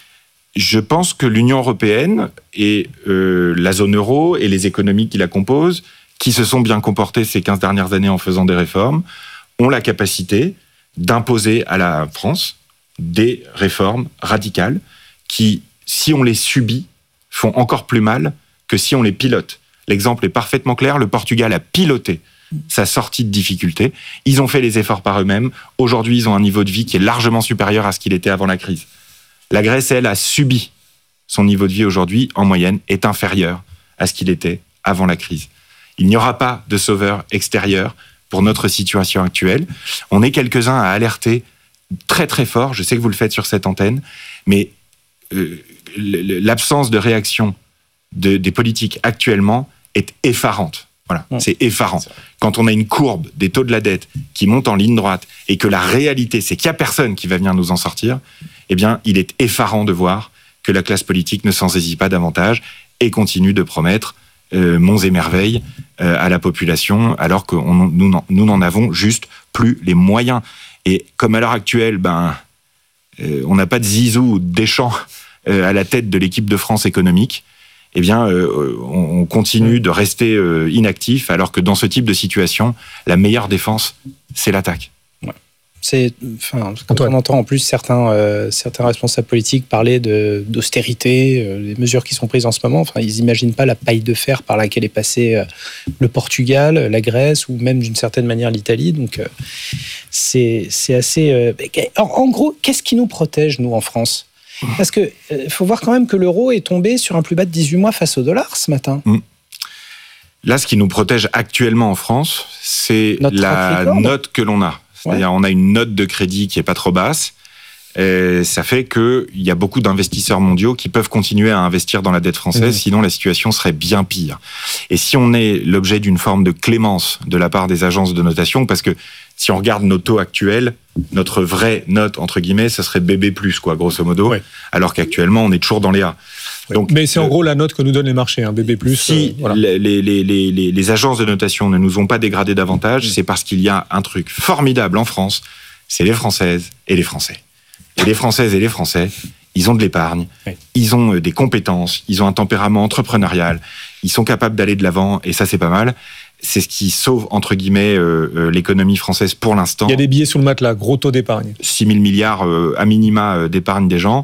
Je pense que l'Union européenne et euh, la zone euro et les économies qui la composent, qui se sont bien comportées ces quinze dernières années en faisant des réformes, ont la capacité d'imposer à la France des réformes radicales qui, si on les subit, font encore plus mal que si on les pilote. L'exemple est parfaitement clair, le Portugal a piloté sa sortie de difficulté. Ils ont fait les efforts par eux-mêmes. Aujourd'hui, ils ont un niveau de vie qui est largement supérieur à ce qu'il était avant la crise. La Grèce, elle, a subi. Son niveau de vie aujourd'hui, en moyenne, est inférieur à ce qu'il était avant la crise. Il n'y aura pas de sauveur extérieur pour notre situation actuelle. On est quelques-uns à alerter très très fort, je sais que vous le faites sur cette antenne, mais euh, l'absence de réaction de, des politiques actuellement est effarante. Voilà, mmh. C'est effarant. C'est Quand on a une courbe des taux de la dette qui monte en ligne droite et que la réalité, c'est qu'il n'y a personne qui va venir nous en sortir, eh bien, il est effarant de voir que la classe politique ne s'en saisit pas davantage et continue de promettre euh, monts et merveilles euh, à la population, alors que on, nous, nous n'en avons juste plus les moyens. Et comme à l'heure actuelle, ben, euh, on n'a pas de Zizou ou de Deschamps euh, à la tête de l'équipe de France économique, eh bien, euh, on, on continue de rester euh, inactif, alors que dans ce type de situation, la meilleure défense, c'est l'attaque. Ouais. C'est, enfin, quand on entend en plus certains, euh, certains responsables politiques parler de, d'austérité, euh, les mesures qui sont prises en ce moment, enfin, ils n'imaginent pas la paille de fer par laquelle est passé euh, le Portugal, la Grèce ou même d'une certaine manière l'Italie. Donc, euh, c'est, c'est assez. Euh, en, en gros, qu'est-ce qui nous protège, nous, en France ? Parce qu'il euh, faut voir quand même que l'euro est tombé sur un plus bas de dix-huit mois face au dollar ce matin. Mmh. Là, ce qui nous protège actuellement en France, c'est Notre la note que l'on a. C'est-à-dire, ouais. On a une note de crédit qui est pas trop basse. Et ça fait qu'il y a beaucoup d'investisseurs mondiaux qui peuvent continuer à investir dans la dette française, mmh. sinon la situation serait bien pire. Et si on est l'objet d'une forme de clémence de la part des agences de notation, parce que si on regarde nos taux actuels, notre vraie note, entre guillemets, ce serait B B plus, quoi, grosso modo, ouais. alors qu'actuellement, on est toujours dans les A. Oui. Donc, mais c'est en euh, gros la note que nous donnent les marchés, hein, B B plus. Si euh, voilà. les, les, les, les, les agences de notation ne nous ont pas dégradé davantage, mmh. c'est parce qu'il y a un truc formidable en France, c'est les Françaises et les Français. Et les Françaises et les Français, ils ont de l'épargne, oui. ils ont des compétences, ils ont un tempérament entrepreneurial, ils sont capables d'aller de l'avant, et ça, c'est pas mal. C'est ce qui sauve, entre guillemets, euh, l'économie française pour l'instant. Il y a des billets sous le matelas, gros taux d'épargne. six mille milliards euh, à minima euh, d'épargne des gens.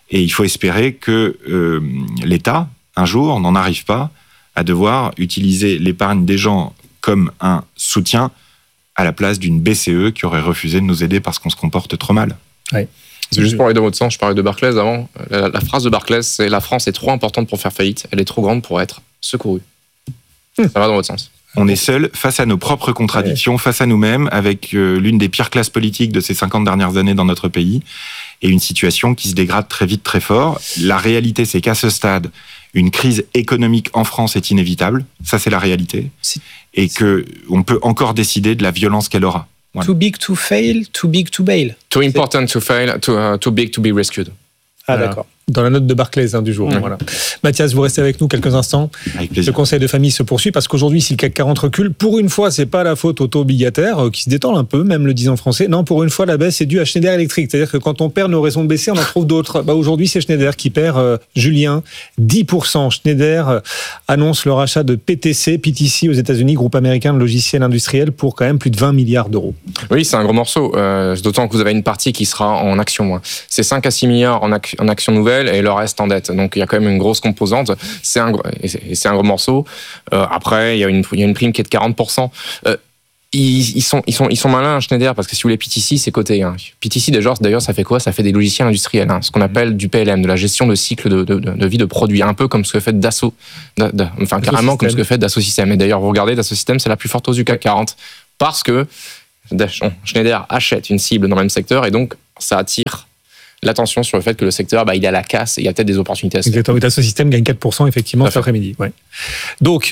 Et il faut espérer que euh, l'État, un jour, n'en arrive pas à devoir utiliser l'épargne des gens comme un soutien à la place d'une B C E qui aurait refusé de nous aider parce qu'on se comporte trop mal. Ouais. C'est juste pour aller dans votre sens, je parlais de Barclays avant. La, la phrase de Barclays, c'est « La France est trop importante pour faire faillite, elle est trop grande pour être secourue ». Mmh. Ça va dans votre sens. On est seul face à nos propres contradictions, face à nous-mêmes, avec euh, l'une des pires classes politiques de ces cinquante dernières années dans notre pays, et une situation qui se dégrade très vite, très fort. La réalité, c'est qu'à ce stade, une crise économique en France est inévitable. Ça, c'est la réalité. C'est... Et qu'on peut encore décider de la violence qu'elle aura. Voilà. Too big to fail, too big to bail. Too important to fail, too, uh, too big to be rescued. Ah, voilà. D'accord. Dans la note de Barclays hein, du jour. Mmh. Voilà. Mathias, vous restez avec nous quelques instants. Avec plaisir. Le conseil de famille se poursuit parce qu'aujourd'hui, si le C A C quarante recule, pour une fois, c'est pas la faute au taux obligataire euh, qui se détend un peu, même le disent en français. Non, pour une fois, la baisse est due à Schneider Electric. C'est-à-dire que quand on perd nos raisons de baisser, on en trouve d'autres. Bah, aujourd'hui, c'est Schneider qui perd, euh, Julien, dix pour cent. Schneider euh, annonce le rachat de P T C, P T C aux États-Unis, groupe américain de logiciels industriels, pour quand même plus de vingt milliards d'euros. Oui, c'est un gros morceau. Euh, d'autant que vous avez une partie qui sera en action. C'est cinq à six milliards en, ac- en actions nouvelles et le reste en dette. Donc il y a quand même une grosse composante. C'est un, et c'est, et c'est un gros morceau. Euh, après, il y a une, il y a une prime qui est de quarante pour cent. Euh, ils, ils, sont, ils, sont, ils sont malins, Schneider, parce que si vous voulez, P T C, c'est coté. Hein. P T C, d'ailleurs, d'ailleurs, ça fait quoi? Ça fait des logiciels industriels, hein, ce qu'on appelle du P L M, de la gestion de cycle de, de, de vie de produits, un peu comme ce que fait Dassault, de, de, enfin Dassault carrément System. Comme ce que fait Dassault Systèmes. Et d'ailleurs, vous regardez, Dassault Systèmes, c'est la plus forte hausse du C A C quarante, parce que Schneider achète une cible dans le même secteur, et donc ça attire l'attention sur le fait que le secteur, bah, il est à la casse et il y a peut-être des opportunités à se faire. Exactement. Dassault Systèmes gagne quatre pour cent effectivement cet après-midi. Ouais. Donc,